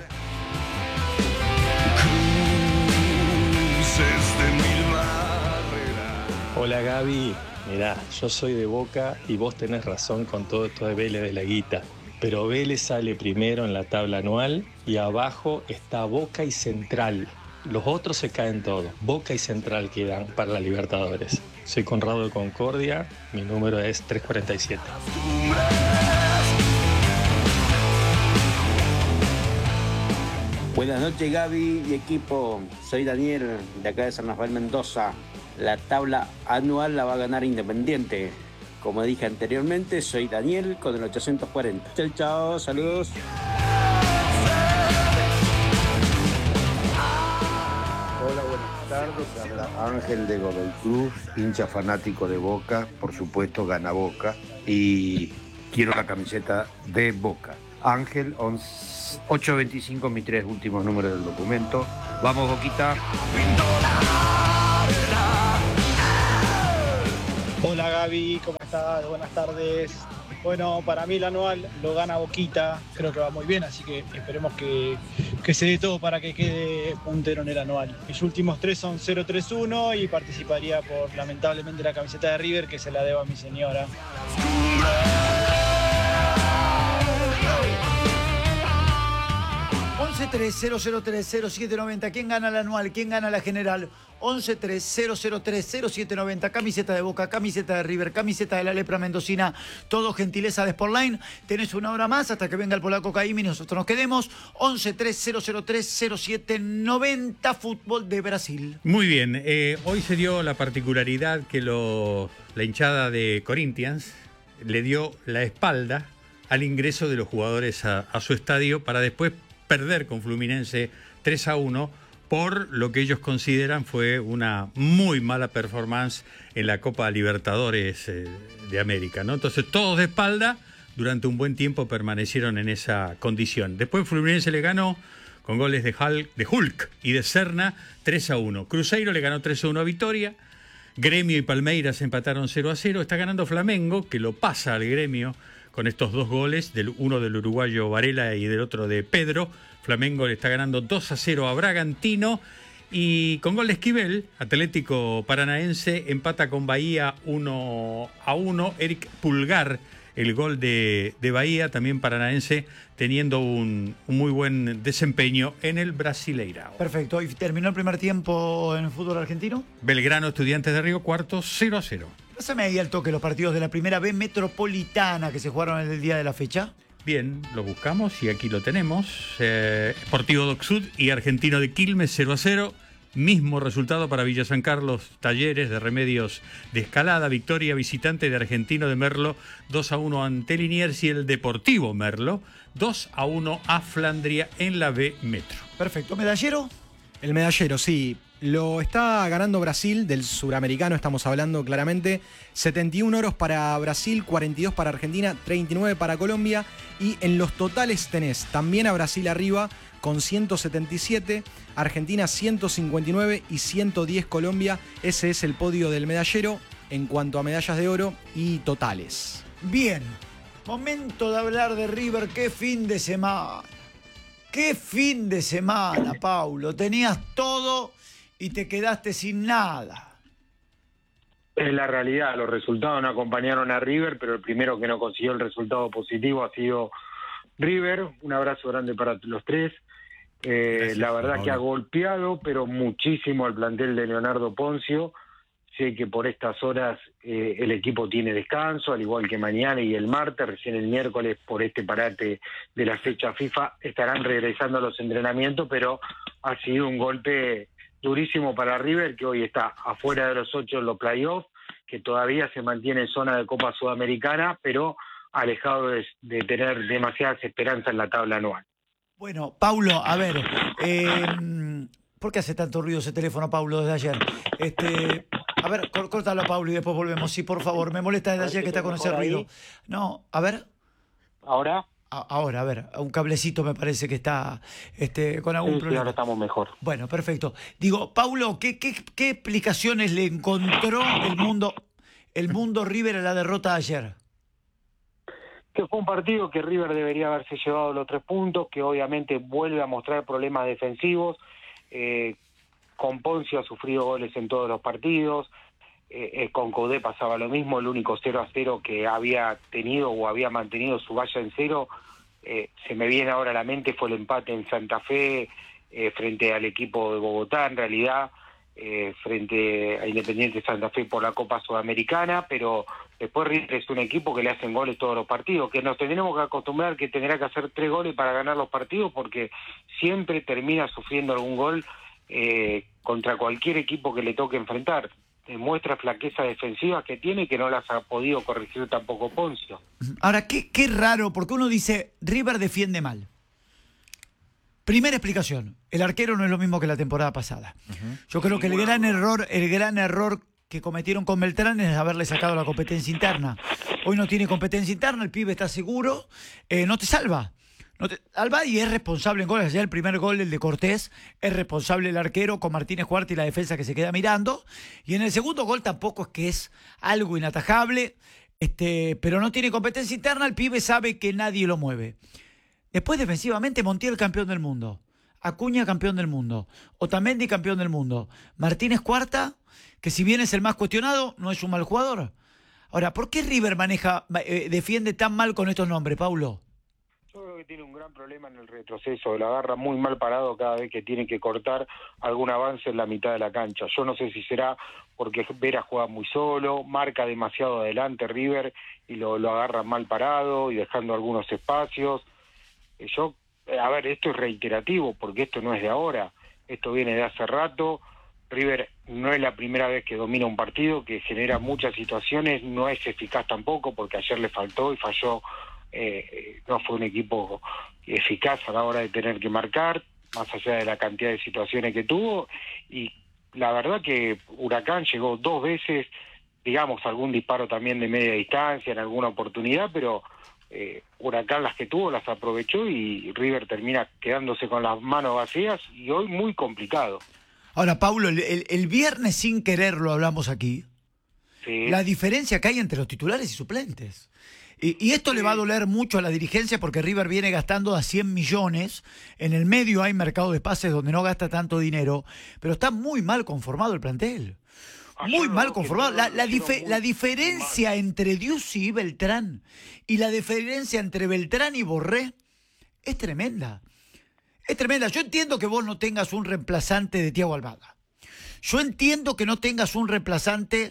Hola Gaby, mirá, yo soy de Boca y vos tenés razón con todo esto de Vélez de la guita, pero Vélez sale primero en la tabla anual y abajo está Boca y Central. Los otros se caen todos, Boca y Central quedan para la Libertadores. Soy Conrado de Concordia, mi número es tres cuarenta y siete. Buenas noches, Gaby y equipo. Soy Daniel, de acá de San Rafael, Mendoza. La tabla anual la va a ganar Independiente. Como dije anteriormente, soy Daniel con el ochocientos cuarenta. Chau, chao, saludos. Hola, buenas tardes. Habla Ángel de Godoy Cruz, hincha fanático de Boca. Por supuesto, gana Boca. Y quiero la camiseta de Boca. Ángel, ocho veinticinco, mis tres últimos números del documento. Vamos, Boquita. Hola Gaby, ¿cómo estás? Buenas tardes. Bueno, para mí el anual lo gana Boquita, creo que va muy bien, así que esperemos que, que se dé todo para que quede puntero en el anual. Mis últimos tres son cero tres uno y participaría por, lamentablemente, la camiseta de River, que se la debo a mi señora. once tres cero cero tres cero siete noventa. ¿Quién gana la anual? ¿Quién gana la general? once tres cero cero tres cero siete noventa. Camiseta de Boca, camiseta de River, camiseta de la Lepra Mendocina. Todo gentileza de Sportline. Tenés una hora más hasta que venga el polaco Caimi y nosotros nos quedemos. once tres cero cero tres cero siete noventa. Fútbol de Brasil. Muy bien. Eh, hoy se dio la particularidad que lo, la hinchada de Corinthians le dio la espalda al ingreso de los jugadores a, a su estadio para después perder con Fluminense tres a uno por lo que ellos consideran fue una muy mala performance en la Copa Libertadores eh, de América, ¿no? Entonces todos de espalda durante un buen tiempo permanecieron en esa condición. Después Fluminense le ganó con goles de Hulk, de Hulk y de Serna tres a uno. Cruzeiro le ganó tres a uno a Vitória. Gremio y Palmeiras empataron cero a cero. Está ganando Flamengo, que lo pasa al Gremio con estos dos goles, del uno del uruguayo Varela y del otro de Pedro. Flamengo le está ganando dos a cero a Bragantino. Y con gol de Esquivel, Atlético Paranaense empata con Bahía uno a uno. Eric Pulgar, el gol de, de Bahía, también paranaense, teniendo un, un muy buen desempeño en el Brasileirao. Perfecto. ¿Y terminó el primer tiempo en el fútbol argentino? Belgrano, Estudiantes de Río Cuarto, cero a cero. Pásame ahí al toque los partidos de la primera B metropolitana que se jugaron el día de la fecha. Bien, lo buscamos y aquí lo tenemos. Eh, Sportivo Doc Sud y Argentino de Quilmes, cero a cero. Mismo resultado para Villa San Carlos, Talleres de Remedios de Escalada. Victoria visitante de Argentino de Merlo, dos a uno ante Liniers, y el Deportivo Merlo, dos a uno a Flandria en la B Metro. Perfecto. ¿Medallero? El medallero, sí. Lo está ganando Brasil, del suramericano estamos hablando claramente. setenta y uno oros para Brasil, cuarenta y dos para Argentina, treinta y nueve para Colombia. Y en los totales tenés también a Brasil arriba con ciento setenta y siete, Argentina ciento cincuenta y nueve y ciento diez Colombia. Ese es el podio del medallero en cuanto a medallas de oro y totales. Bien, momento de hablar de River. ¡Qué fin de semana! ¡Qué fin de semana, Paulo! Tenías todo y te quedaste sin nada. Es la realidad, los resultados no acompañaron a River, pero el primero que no consiguió el resultado positivo ha sido River. Un abrazo grande para los tres. Eh, Gracias, la verdad Pablo. Que ha golpeado, pero muchísimo al plantel de Leonardo Poncio. Sé que por estas horas eh, el equipo tiene descanso, al igual que mañana y el martes. Recién el miércoles, por este parate de la fecha FIFA, estarán regresando a los entrenamientos, pero ha sido un golpe durísimo para River, que hoy está afuera de los ocho en los playoffs, que todavía se mantiene en zona de Copa Sudamericana, pero alejado de, de tener demasiadas esperanzas en la tabla anual. Bueno, Paulo, a ver, eh, ¿por qué hace tanto ruido ese teléfono, Paulo, desde ayer? Este, a ver, córtalo, Paulo, y después volvemos. Sí, por favor, me molesta desde ayer que está con ese ruido. No, a ver. ¿Ahora? Ahora, a ver, un cablecito me parece que está este, con algún sí, problema. Sí, ahora estamos mejor. Bueno, perfecto. Digo, Paulo, ¿qué, qué, qué explicaciones le encontró el mundo, el mundo River a la derrota de ayer? Que fue un partido que River debería haberse llevado los tres puntos, que obviamente vuelve a mostrar problemas defensivos. Eh, con Poncio ha sufrido goles en todos los partidos. Eh, eh, con Codé pasaba lo mismo, el único cero a cero que había tenido o había mantenido su valla en cero, eh, se me viene ahora a la mente, fue el empate en Santa Fe eh, frente al equipo de Bogotá, en realidad, eh, frente a Independiente Santa Fe por la Copa Sudamericana, pero Después River es un equipo que le hacen goles todos los partidos, que nos tendremos que acostumbrar que tendrá que hacer tres goles para ganar los partidos, porque siempre termina sufriendo algún gol eh, contra cualquier equipo que le toque enfrentar. Demuestra flaquezas defensivas que tiene y que no las ha podido corregir tampoco Poncio. Ahora, qué, qué raro, porque uno dice, River defiende mal. Primera explicación, el arquero no es lo mismo que la temporada pasada. Uh-huh. Yo creo que el gran error, el gran error que cometieron con Beltrán es haberle sacado la competencia interna. Hoy no tiene competencia interna, el pibe está seguro, eh, no te salva. No te salva y es responsable en goles. Ya el primer gol, el de Cortés, es responsable el arquero con Martínez Cuarta y la defensa que se queda mirando. Y en el segundo gol tampoco es que es algo inatajable, este, pero no tiene competencia interna, el pibe sabe que nadie lo mueve. Después defensivamente, Montiel campeón del mundo, Acuña campeón del mundo, Otamendi campeón del mundo, Martínez Cuarta, que si bien es el más cuestionado, no es un mal jugador. Ahora, ¿por qué River maneja, eh, defiende tan mal con estos nombres, Paulo? Yo creo que tiene un gran problema en el retroceso, lo agarra muy mal parado cada vez que tiene que cortar algún avance en la mitad de la cancha. Yo no sé si será porque Vera juega muy solo, marca demasiado adelante River y lo, lo agarra mal parado y dejando algunos espacios. Yo, a ver, esto es reiterativo porque esto no es de ahora, esto viene de hace rato. River no es la primera vez que domina un partido, que genera muchas situaciones, no es eficaz tampoco porque ayer le faltó y falló, eh, no fue un equipo eficaz a la hora de tener que marcar, más allá de la cantidad de situaciones que tuvo, y la verdad que Huracán llegó dos veces, digamos, algún disparo también de media distancia en alguna oportunidad, pero eh, Huracán las que tuvo las aprovechó y River termina quedándose con las manos vacías y hoy muy complicado. Ahora, Paulo, el, el, el viernes sin querer lo hablamos aquí. Sí. La diferencia que hay entre los titulares y suplentes. Y, y esto sí. le va a doler mucho a la dirigencia porque River viene gastando a cien millones. En el medio hay mercado de pases donde no gasta tanto dinero, pero está muy mal conformado el plantel. Muy mal conformado. La, la, dife, la diferencia entre Diusi y Beltrán y la diferencia entre Beltrán y Borré es tremenda. Es tremenda. Yo entiendo que vos no tengas un reemplazante de Thiago Almada. Yo entiendo que no tengas un reemplazante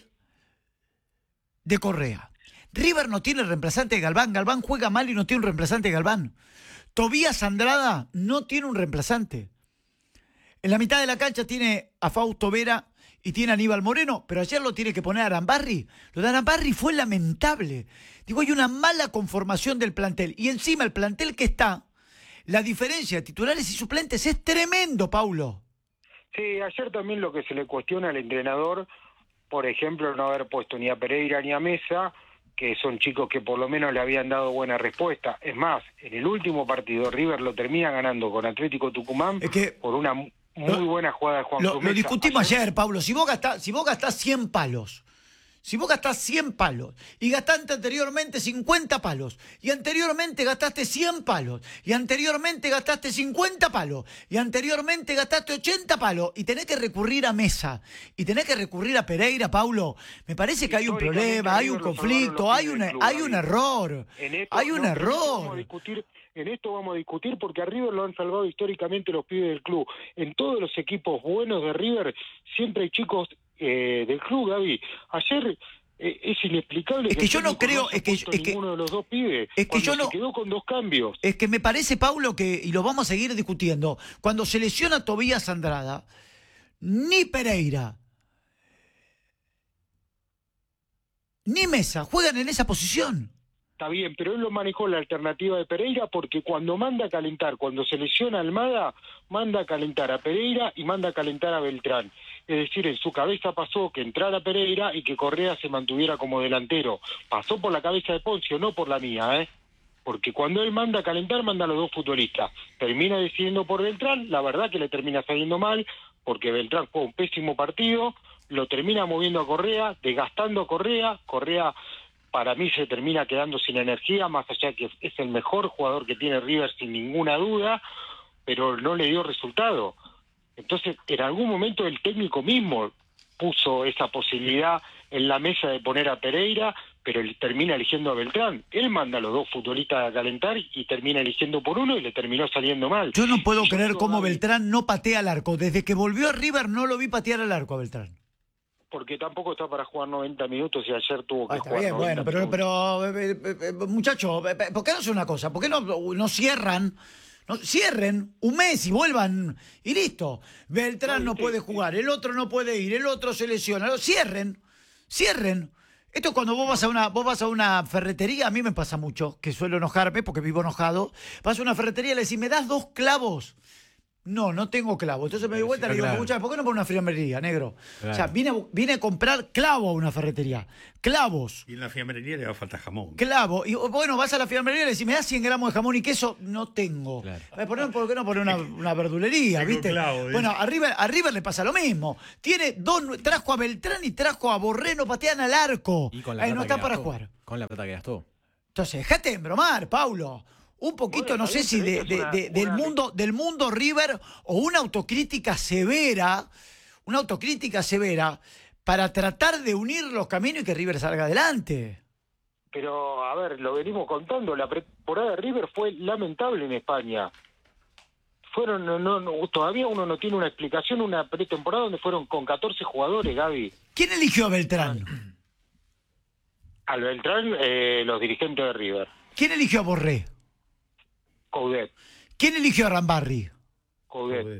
de Correa. River no tiene reemplazante de Galván. Galván juega mal y no tiene un reemplazante de Galván. Tobías Andrada no tiene un reemplazante. En la mitad de la cancha tiene a Fausto Vera y tiene a Aníbal Moreno, pero ayer lo tiene que poner a Arambarri. Lo de Arambarri fue lamentable. Digo, hay una mala conformación del plantel. Y encima el plantel que está, la diferencia de titulares y suplentes es tremendo, Paulo. Sí, ayer también lo que se le cuestiona al entrenador, por ejemplo, no haber puesto ni a Pereira ni a Mesa, que son chicos que por lo menos le habían dado buena respuesta. Es más, en el último partido River lo termina ganando con Atlético Tucumán es que por una muy lo, buena jugada de Juan Lo, Promesa. lo discutimos ayer, ayer Pablo. Si vos gastás, si vos gastás cien palos, si vos gastás cien palos y gastaste anteriormente cincuenta palos y anteriormente gastaste cien palos y anteriormente gastaste cincuenta palos y anteriormente gastaste ochenta palos y tenés que recurrir a Mesa y tenés que recurrir a Pereira, Paulo, me parece que hay un problema, hay un conflicto, hay, una, hay un error, hay un error. En esto vamos a discutir porque a River lo han salvado históricamente los pibes del club. En todos los equipos buenos de River siempre hay chicos eh, del club, Gaby. Ayer eh, es inexplicable es que, que yo no creo no es que, es que ninguno de los dos pibes. Es que yo se no quedó con dos cambios. Es que me parece, Paulo, que y lo vamos a seguir discutiendo. Cuando se lesiona Tobías Andrada, ni Pereira ni Mesa juegan en esa posición. Está bien, pero él lo manejó la alternativa de Pereira porque cuando manda a calentar, cuando se lesiona Almada, manda a calentar a Pereira y manda a calentar a Beltrán. Es decir, en su cabeza pasó que entrara Pereira y que Correa se mantuviera como delantero. Pasó por la cabeza de Poncio, no por la mía, ¿eh? Porque cuando él manda a calentar, manda a los dos futbolistas. Termina decidiendo por Beltrán, la verdad que le termina saliendo mal, porque Beltrán fue un pésimo partido, lo termina moviendo a Correa, desgastando a Correa, Correa... para mí se termina quedando sin energía, más allá que es el mejor jugador que tiene River sin ninguna duda, pero no le dio resultado. Entonces, en algún momento el técnico mismo puso esa posibilidad en la mesa de poner a Pereira, pero él termina eligiendo a Beltrán. Él manda a los dos futbolistas a calentar y termina eligiendo por uno y le terminó saliendo mal. Yo no puedo Yo creer cómo Beltrán no patea al arco. Desde que volvió a River no lo vi patear al arco a Beltrán. porque tampoco está para jugar noventa minutos y ayer tuvo que Ah, está jugar bien, noventa bueno, pero, minutos. pero eh, eh, eh, muchacho, eh, eh, ¿por qué no hacen una cosa? ¿Por qué no, no cierran? No, cierren un mes y vuelvan y listo. Beltrán no puede jugar, el otro no puede ir, el otro se lesiona. No, cierren, cierren. Esto cuando vos vas a una vos vas a una ferretería, a mí me pasa mucho, que suelo enojarme porque vivo enojado. Vas a una ferretería y le decís, ¿me das dos clavos? No, no tengo clavo. Entonces me doy vuelta y le digo, claro. escucha, ¿por qué no por una fiambrería, negro? Claro. O sea, vine, a- vine a comprar clavo a una ferretería. Clavos. Y en la fiambrería le va a faltar jamón. Clavo. Y bueno, vas a la fiambrería y le decís, ¿me das cien gramos de jamón y queso? No tengo. Eh, ¿Por, qué- por qué no poner una, una verdulería, Tengo viste? clavo, dice. Bueno, a River, a River le pasa lo mismo. Tiene dos, trajo a Beltrán y trajo a Borré, no patean al arco. Y con la Ay, no plata está que para gastó. jugar. Con la plata que gastó. Entonces, dejate de embromar, Paulo. Un poquito, Bueno, no sé está si bien, de, pero de- es una- de- del, una- mundo, del mundo River o una autocrítica severa, una autocrítica severa para tratar de unir los caminos y que River salga adelante. Pero, a ver, lo venimos contando, la pretemporada de River fue lamentable en España. Fueron, no, no, no, todavía uno no tiene una explicación, una pretemporada donde fueron con catorce jugadores, Gaby. ¿Quién eligió a Beltrán? Al Beltrán, eh, los dirigentes de River. ¿Quién eligió a Borré? Coudet. ¿Quién eligió a Rambarri? Coudet.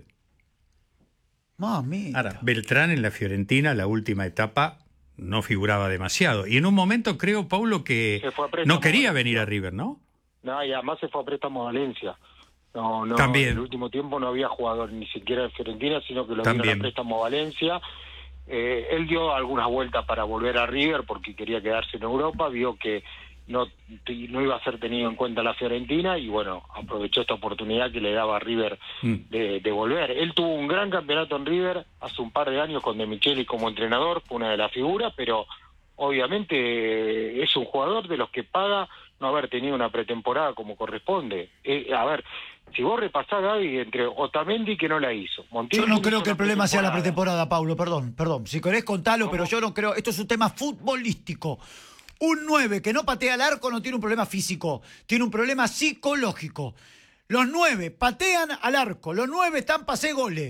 Mami. Ahora, Beltrán en la Fiorentina, la última etapa, no figuraba demasiado. Y en un momento creo, Paulo, que Se fue a préstamo no quería a venir a River, ¿no? No, y además se fue a préstamo a Valencia. No, no, También. en el último tiempo no había jugador ni siquiera en Fiorentina, sino que lo También. dieron a préstamo a Valencia. Eh, él dio algunas vueltas para volver a River porque quería quedarse en Europa, vio que no, no iba a ser tenido en cuenta la Fiorentina y bueno, aprovechó esta oportunidad que le daba a River de, de volver. Él tuvo un gran campeonato en River hace un par de años con De Micheli como entrenador, fue una de las figuras, pero obviamente eh, es un jugador de los que paga no haber tenido una pretemporada como corresponde. Eh, a ver, si vos repasás, Gaby, entre Otamendi que no la hizo, Montiel Yo no hizo creo que una el problema sea la pretemporada. pretemporada, Paulo, perdón, perdón. Si querés contalo, pero yo no creo. Esto es un tema futbolístico. Un nueve que no patea al arco no tiene un problema físico, tiene un problema psicológico. Los nueve patean al arco, los nueve están para hacer goles.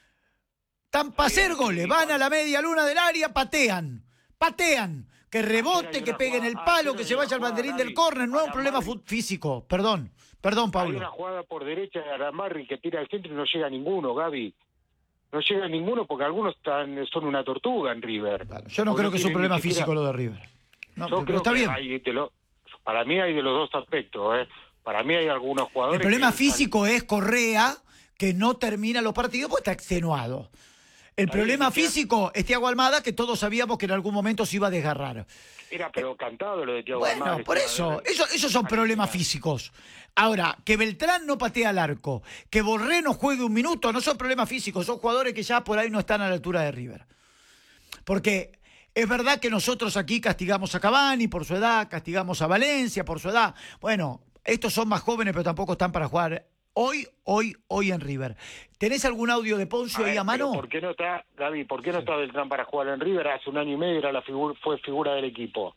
Están para hacer goles, van a la media luna del área, patean, patean. Que rebote, que peguen el palo, que se vaya al banderín del córner, no es un problema fu- físico. Perdón, perdón, Hay Paulo. una jugada por derecha de Aramarri que tira al centro y no llega ninguno, Gaby. No llega ninguno porque algunos están, son una tortuga en River. Yo no O creo que es un tienen problema ni siquiera- físico lo de River. No, Yo pero creo está que bien. hay de lo- para mí hay de los dos aspectos. ¿eh? Para mí hay algunos jugadores. El problema que- físico es Correa, que no termina los partidos porque está extenuado. El problema físico es Thiago Almada, que todos sabíamos que en algún momento se iba a desgarrar. Era pero cantado lo de Thiago Bueno, Almada, por estaba- eso, eso, esos son problemas físicos. Ahora, que Beltrán no patea al arco, que Borré no juegue un minuto, no son problemas físicos, son jugadores que ya por ahí no están a la altura de River. Porque es verdad que nosotros aquí castigamos a Cavani por su edad, castigamos a Valencia por su edad. Bueno, estos son más jóvenes, pero tampoco están para jugar hoy, hoy, hoy en River. ¿Tenés algún audio de Poncio A ahí ver, a mano? pero ¿Por qué no está, Gaby, por qué no está Beltrán para jugar en River? Hace un año y medio era la figu- fue figura del equipo.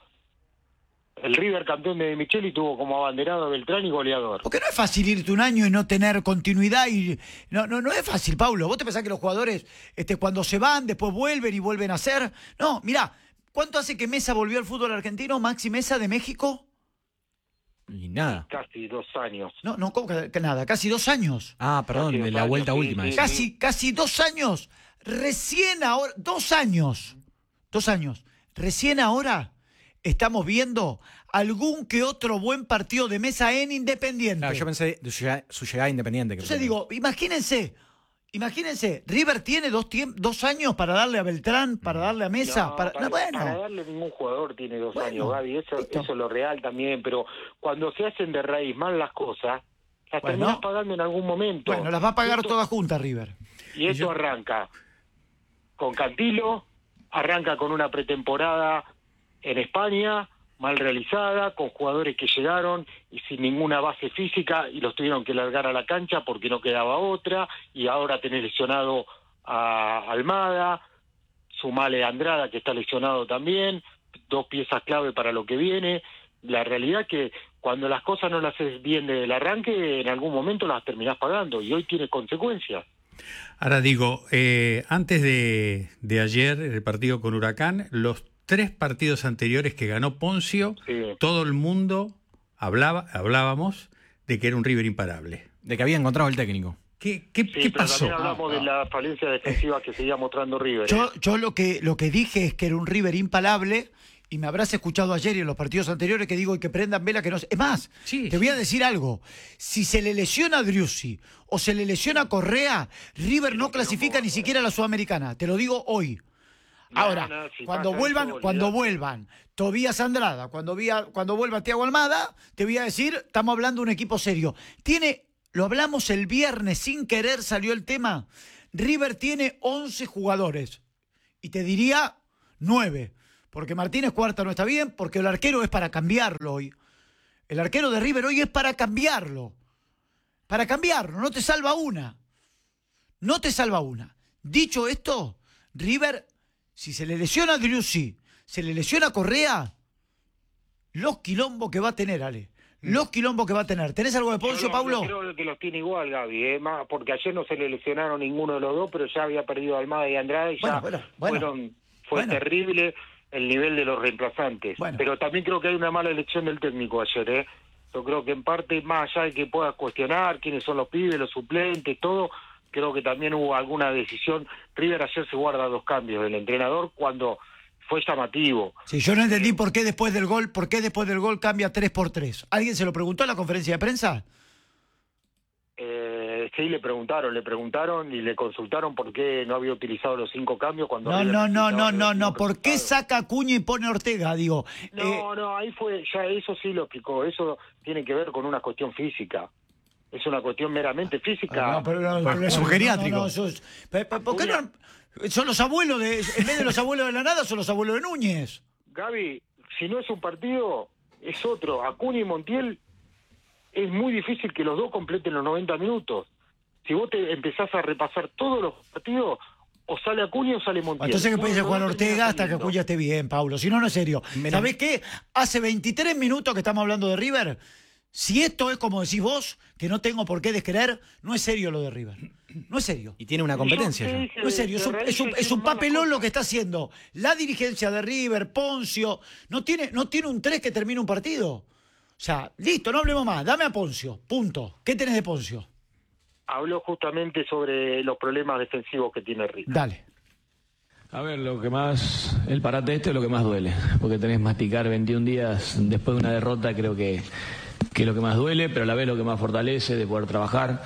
El River campeón de Micheli tuvo como abanderado a Beltrán y goleador. Porque no es fácil irte un año y no tener continuidad y no no no es fácil, Paulo. ¿Vos te pensás que los jugadores este cuando se van después vuelven y vuelven a hacer? No, mirá, ¿cuánto hace que Mesa volvió al fútbol argentino? Maxi Mesa de México. Y nada. Casi dos años. No, no, ¿cómo que que nada? Casi dos años. Ah, perdón, Casi de dos la años, vuelta sí, última. sí, esa. Casi, casi dos años. Recién ahora, dos años. Dos años. Recién ahora estamos viendo algún que otro buen partido de Mesa en Independiente. Claro, yo pensé de su llegada, su llegada independiente. Que Entonces digo, imagínense, imagínense, River tiene dos, tiemp- dos años para darle a Beltrán, para darle a Mesa, No, para, para, no, bueno. para darle ningún jugador tiene dos Bueno, años, Gaby. Eso, listo. eso es lo real también. Pero cuando se hacen de raíz mal las cosas, las Bueno. terminas pagando en algún momento. Bueno, las va a pagar Esto- todas juntas River. Y esto arranca con Cantilo, arranca con una pretemporada en España, mal realizada, con jugadores que llegaron y sin ninguna base física y los tuvieron que largar a la cancha porque no quedaba otra, y ahora tenés lesionado a Almada, sumale a Andrada que está lesionado también, dos piezas clave para lo que viene. La realidad que cuando las cosas no las haces bien desde el arranque, en algún momento las terminás pagando y hoy tiene consecuencias. Ahora digo, eh, antes de, de ayer, el partido con Huracán, los tres partidos anteriores que ganó Poncio, Sí. todo el mundo hablaba, hablábamos de que era un River imparable. De que había encontrado el técnico. ¿Qué, qué, Sí, qué pero pasó? también hablamos de la falencia defensiva que seguía mostrando River. Yo, yo lo que lo que dije es que era un River impalable, y me habrás escuchado ayer y en los partidos anteriores que digo y que prendan vela que no se... Es más, Sí, te voy a sí. decir algo. Si se le lesiona a Driussi o se le lesiona a Correa, River no clasifica ni siquiera a la Sudamericana. Te lo digo hoy. No, Ahora, no, si cuando pasa vuelvan, eso, cuando olvidate. vuelvan Tobías Andrada, cuando, vía, cuando vuelva Thiago Almada, te voy a decir, estamos hablando de un equipo serio. Tiene, lo hablamos el viernes, sin querer salió el tema. River tiene once jugadores. Y te diría nueve. Porque Martínez Cuarta no está bien, porque el arquero es para cambiarlo hoy. El arquero de River hoy es para cambiarlo. Para cambiarlo, no te salva una. No te salva una. Dicho esto, River, si se le lesiona a Driussi, se le lesiona a Correa, los quilombos que va a tener, Ale. Los quilombos que va a tener. ¿Tenés algo de Poncio, Yo no- Paulo? yo creo que los tiene igual, Gaby, eh, más porque ayer no se le lesionaron ninguno de los dos, pero ya había perdido a Almada y Andrade y ya Bueno, bueno, bueno. fueron, fue Bueno. terrible el nivel de los reemplazantes. Bueno. Pero también creo que hay una mala elección del técnico ayer, ¿eh? Yo creo que en parte, más allá de que puedas cuestionar quiénes son los pibes, los suplentes, todo, creo que también hubo alguna decisión. River ayer se guarda dos cambios del entrenador cuando fue llamativo. Sí, yo no entendí por qué después del gol, por qué después del gol cambia tres por tres. ¿Alguien se lo preguntó en la conferencia de prensa? Eh, sí, le preguntaron, le preguntaron y le consultaron por qué no había utilizado los cinco cambios cuando... No, River no, no, necesitaba no, los no, no. cinco ¿Por qué resultados. saca a Acuña y pone a Ortega? Digo, eh, No, no, ahí fue, ya eso sí lo explicó, eso tiene que ver con una cuestión física. Es una cuestión meramente física. no, pero no, pero es un no, geriátrico. no, no, sos- pe- pe- ¿por qué no? Son los abuelos de, en vez de los abuelos de la nada, son los abuelos de Núñez. Gaby, si no es un partido, es otro. Acuña y Montiel, es muy difícil que los dos completen los noventa minutos. Si vos te empezás a repasar todos los partidos, o sale Acuña o sale Montiel. Entonces que Uno de puede los Juan dos Ortega termina hasta que saliendo. Acuña esté bien, Paulo. Si no, no es serio. ¿Sabés qué? Hace veintitrés minutos que estamos hablando de River. Si esto es como decís vos, que no tengo por qué descreer, no es serio lo de River. No es serio. Y tiene una competencia ya. No es serio, es un, es un- es un papelón lo que está haciendo. La dirigencia de River, Poncio, no tiene, no tiene un tres que termine un partido. O sea, listo, no hablemos más. Dame a Poncio, punto. ¿Qué tenés de Poncio? Habló justamente sobre los problemas defensivos que tiene River. Dale. A ver, lo que más, el parate este es lo que más duele, porque tenés que masticar veintiún días después de una derrota, creo que, que es lo que más duele, pero a la vez lo que más fortalece de poder trabajar.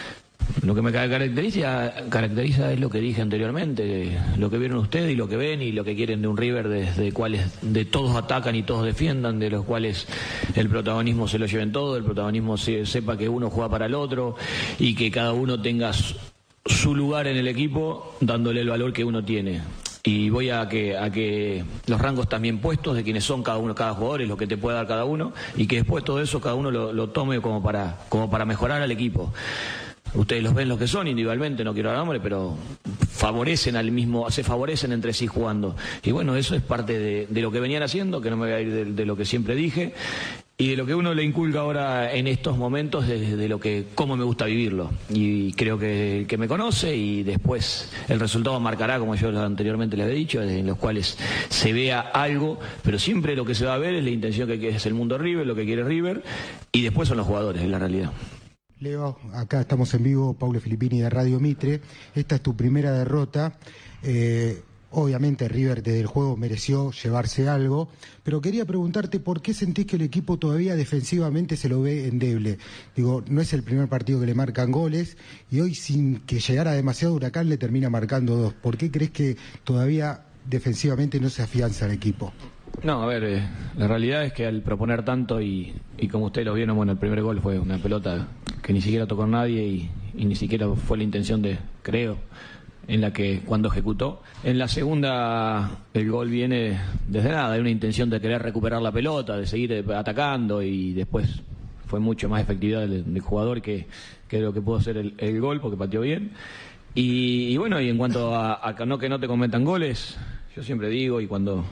Lo que me caracteriza, caracteriza es lo que dije anteriormente, lo que vieron ustedes y lo que ven y lo que quieren de un River desde cuales de todos atacan y todos defiendan, de los cuales el protagonismo se lo lleven todo, el protagonismo se, sepa que uno juega para el otro y que cada uno tenga su, su lugar en el equipo dándole el valor que uno tiene. Y voy a que, a que los rangos también puestos de quienes son cada uno, cada jugador, es lo que te puede dar cada uno, y que después todo eso cada uno lo, lo tome como para, como para mejorar al equipo. Ustedes los ven los que son individualmente, no quiero dar nombre, pero favorecen al mismo, se favorecen entre sí jugando. Y bueno, eso es parte de, de lo que venían haciendo, que no me voy a ir de, de lo que siempre dije, y de lo que uno le inculca ahora en estos momentos, de, de lo que, cómo me gusta vivirlo. Y creo que el que me conoce, y después el resultado marcará, como yo anteriormente le había dicho, en los cuales se vea algo, pero siempre lo que se va a ver es la intención que es el mundo River, lo que quiere River, y después son los jugadores, es la realidad. Leo, acá estamos en vivo, Paulo Filippini de Radio Mitre. Esta es tu primera derrota. Eh, obviamente River desde el juego mereció llevarse algo, pero quería preguntarte por qué sentís que el equipo todavía defensivamente se lo ve endeble. Digo, no es el primer partido que le marcan goles y hoy sin que llegara demasiado Huracán le termina marcando dos. ¿Por qué crees que todavía defensivamente no se afianza el equipo? No, a ver, eh, la realidad es que al proponer tanto y, y como ustedes lo vieron, bueno, el primer gol fue una pelota que ni siquiera tocó a nadie y, y ni siquiera fue la intención de, creo, en la que cuando ejecutó. En la segunda el gol viene desde nada, de una intención de querer recuperar la pelota, de seguir atacando y después fue mucho más efectividad del, del jugador que, que lo que pudo ser el, el gol porque pateó bien. Y, y bueno, y en cuanto a, a no que no te cometan goles, yo siempre digo y cuando...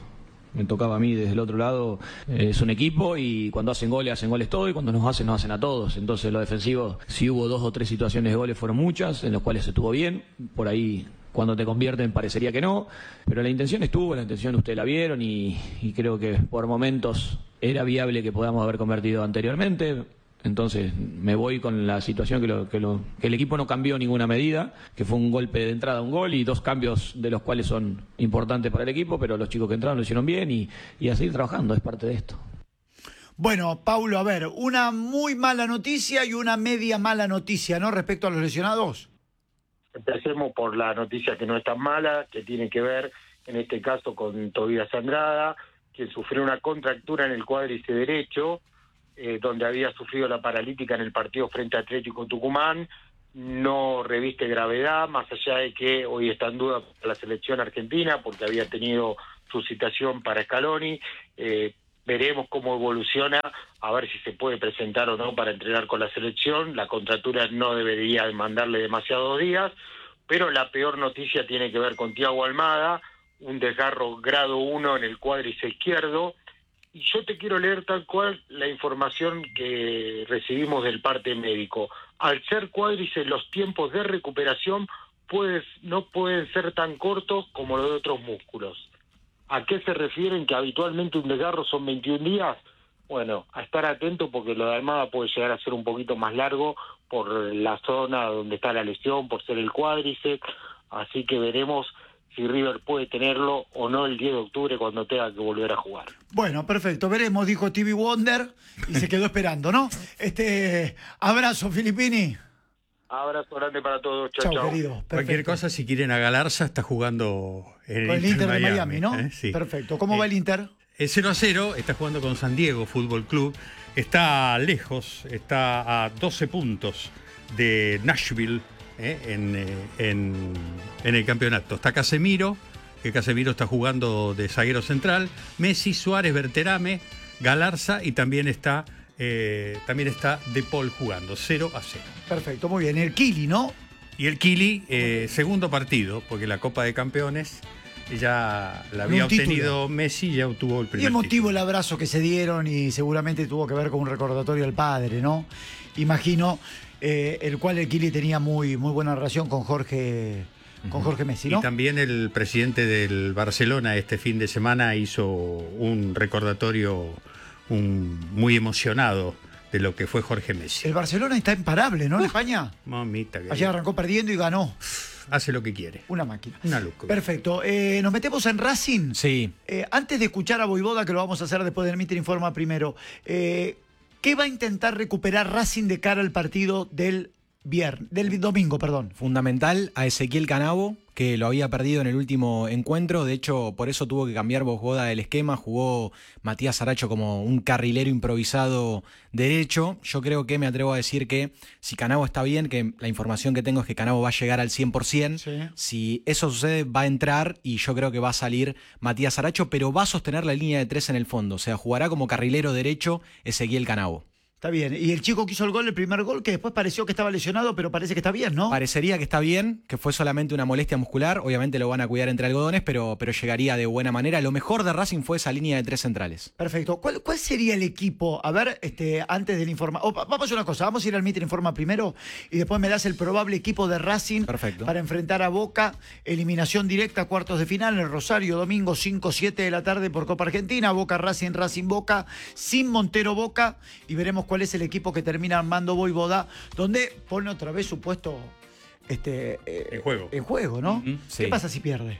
me tocaba a mí desde el otro lado, eh, es un equipo y cuando hacen goles, hacen goles todos y cuando nos hacen, nos hacen a todos. Entonces, lo defensivo, si hubo dos o tres situaciones de goles, fueron muchas, en las cuales estuvo bien, por ahí... Cuando te convierten parecería que no, pero la intención estuvo, la intención ustedes la vieron y, y creo que por momentos era viable que podamos haber convertido anteriormente. Entonces me voy con la situación que, lo, que, lo, que el equipo no cambió ninguna medida, que fue un golpe de entrada, un gol y dos cambios de los cuales son importantes para el equipo, pero los chicos que entraron lo hicieron bien y, y a seguir trabajando, es parte de esto. Bueno, Paulo, a ver, una muy mala noticia y una media mala noticia, ¿no? Respecto a los lesionados. Empecemos por la noticia que no es tan mala, que tiene que ver, en este caso, con Tobías Andrada, quien sufrió una contractura en el cuádriceps derecho, eh, donde había sufrido la paralítica en el partido frente a Atlético Tucumán. No reviste gravedad, más allá de que hoy está en duda la selección argentina, porque había tenido su citación para Scaloni. Eh, Veremos cómo evoluciona, a ver si se puede presentar o no para entrenar con la selección. La contractura no debería demandarle demasiados días, pero la peor noticia tiene que ver con Thiago Almada, un desgarro grado uno en el cuádriceps izquierdo. Y yo te quiero leer tal cual la información que recibimos del parte médico. Al ser cuádriceps, los tiempos de recuperación puedes, no pueden ser tan cortos como los de otros músculos. ¿A qué se refieren que habitualmente un desgarro son veintiún días? Bueno, a estar atento porque lo de Almada puede llegar a ser un poquito más largo por la zona donde está la lesión, por ser el cuádriceps, así que veremos si River puede tenerlo o no el diez de octubre cuando tenga que volver a jugar. Bueno, perfecto, veremos, dijo Stevie Wonder y se quedó esperando, ¿no? Este, abrazo, Filippini. Abrazo grande para todos. Chao, chao. chao. Querido. Perfecto. Cualquier cosa, si quieren a Galarza, está jugando en Con el Inter de Miami, ¿no? ¿eh? Sí. Perfecto. ¿Cómo eh, va el Inter? El cero a cero, está jugando con San Diego Fútbol Club. Está lejos, está a doce puntos de Nashville ¿eh? en, en, en el campeonato. Está Casemiro, que Casemiro está jugando de zaguero central. Messi, Suárez, Berterame, Galarza y también está... Eh, también está De Paul jugando, cero a cero. Perfecto, muy bien. El Kili, ¿no? Y el Kili, eh, segundo partido, porque la Copa de Campeones ya la había obtenido Messi y ya obtuvo el primer Y emotivo título. El abrazo que se dieron y seguramente tuvo que ver con un recordatorio al padre, ¿no? Imagino, eh, el cual el Kili tenía muy, muy buena relación con Jorge... Con Jorge Messi, ¿no? Y también el presidente del Barcelona este fin de semana hizo un recordatorio un, muy emocionado de lo que fue Jorge Messi. El Barcelona está imparable, ¿no? En España. Mamita. Que Ayer arrancó perdiendo y ganó. Hace lo que quiere. Una máquina. Una locura. Perfecto. Eh, Nos metemos en Racing. Sí. Eh, antes de escuchar a Voivoda, que lo vamos a hacer después del Mitre Informa primero, eh, ¿qué va a intentar recuperar Racing de cara al partido del viernes, del domingo, perdón? Fundamental a Ezequiel Canavo, que lo había perdido en el último encuentro. De hecho, por eso tuvo que cambiar Voivoda el esquema. Jugó Matías Aracho como un carrilero improvisado derecho. Yo creo que me atrevo a decir que si Canavo está bien, que la información que tengo es que Canavo va a llegar al cien por ciento. Sí. Si eso sucede, va a entrar y yo creo que va a salir Matías Aracho, pero va a sostener la línea de tres en el fondo. O sea, jugará como carrilero derecho Ezequiel Canavo. Está bien. Y el chico que hizo el gol, el primer gol, que después pareció que estaba lesionado, pero parece que está bien, ¿no? Parecería que está bien, que fue solamente una molestia muscular. Obviamente lo van a cuidar entre algodones, pero, pero llegaría de buena manera. Lo mejor de Racing fue esa línea de tres centrales. Perfecto. ¿Cuál, cuál sería el equipo? A ver, este, antes del informa... Oh, vamos a hacer una cosa, vamos a ir al Mitre Informa primero y después me das el probable equipo de Racing. Perfecto. Para enfrentar a Boca. Eliminación directa, cuartos de final, en Rosario, domingo cinco, siete de la tarde por Copa Argentina. Boca, Racing, Racing, Boca, sin Montero, Boca. Y veremos cuál es el equipo que termina armando Voivoda, donde pone otra vez su puesto este, eh, en juego. En juego, ¿no? Uh-huh. ¿Qué sí. pasa si pierde?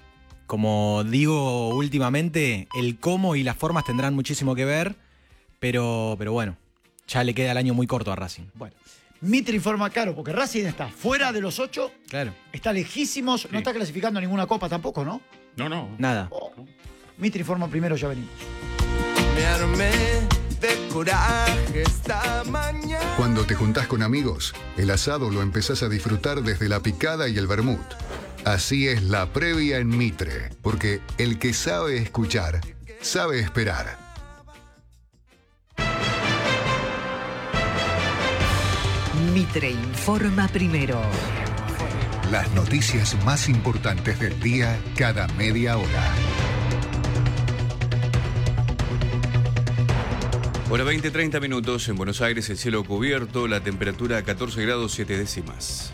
Como digo últimamente, el cómo y las formas tendrán muchísimo que ver, pero, pero bueno, ya le queda el año muy corto a Racing. Bueno, Mitre informa claro, porque Racing está fuera de los ocho, claro, está lejísimos, sí. No está clasificando ninguna copa tampoco, ¿no? No, no. Nada. Oh. Mitre informa primero, ya venimos. Me armé de coraje esta mañana. Cuando te juntás con amigos, el asado lo empezás a disfrutar desde la picada y el vermut. Así es la previa en Mitre, porque el que sabe escuchar, sabe esperar. Mitre informa primero. Las noticias más importantes del día cada media hora. Hora veinte, treinta minutos. En Buenos Aires el cielo cubierto, la temperatura catorce grados siete décimas.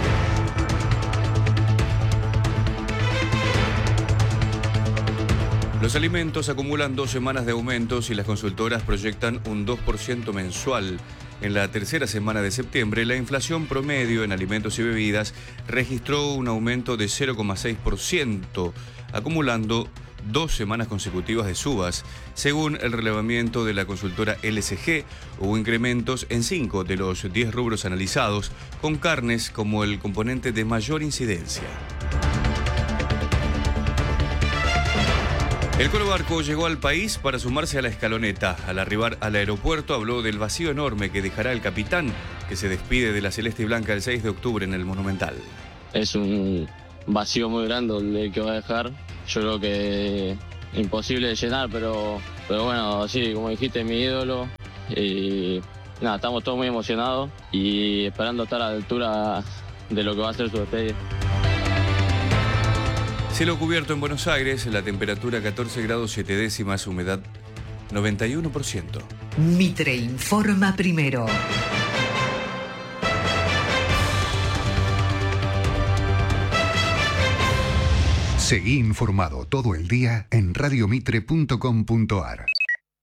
Los alimentos acumulan dos semanas de aumentos y las consultoras proyectan un dos por ciento mensual. En la tercera semana de septiembre, la inflación promedio en alimentos y bebidas registró un aumento de cero coma seis por ciento, acumulando dos semanas consecutivas de subas. Según el relevamiento de la consultora L C G, hubo incrementos en cinco de los diez rubros analizados, con carnes como el componente de mayor incidencia. El Colo Barco llegó al país para sumarse a la escaloneta. Al arribar al aeropuerto habló del vacío enorme que dejará el capitán, que se despide de la Celeste y Blanca el seis de octubre en el Monumental. Es un vacío muy grande el que va a dejar. Yo creo que imposible de llenar, pero, pero bueno, sí, como dijiste, mi ídolo. Y nada, estamos todos muy emocionados y esperando estar a la altura de lo que va a ser su despedida. Cielo cubierto en Buenos Aires, la temperatura catorce grados siete décimas, humedad noventa y uno por ciento. Mitre informa primero. Seguí informado todo el día en radiomitre punto com punto ar.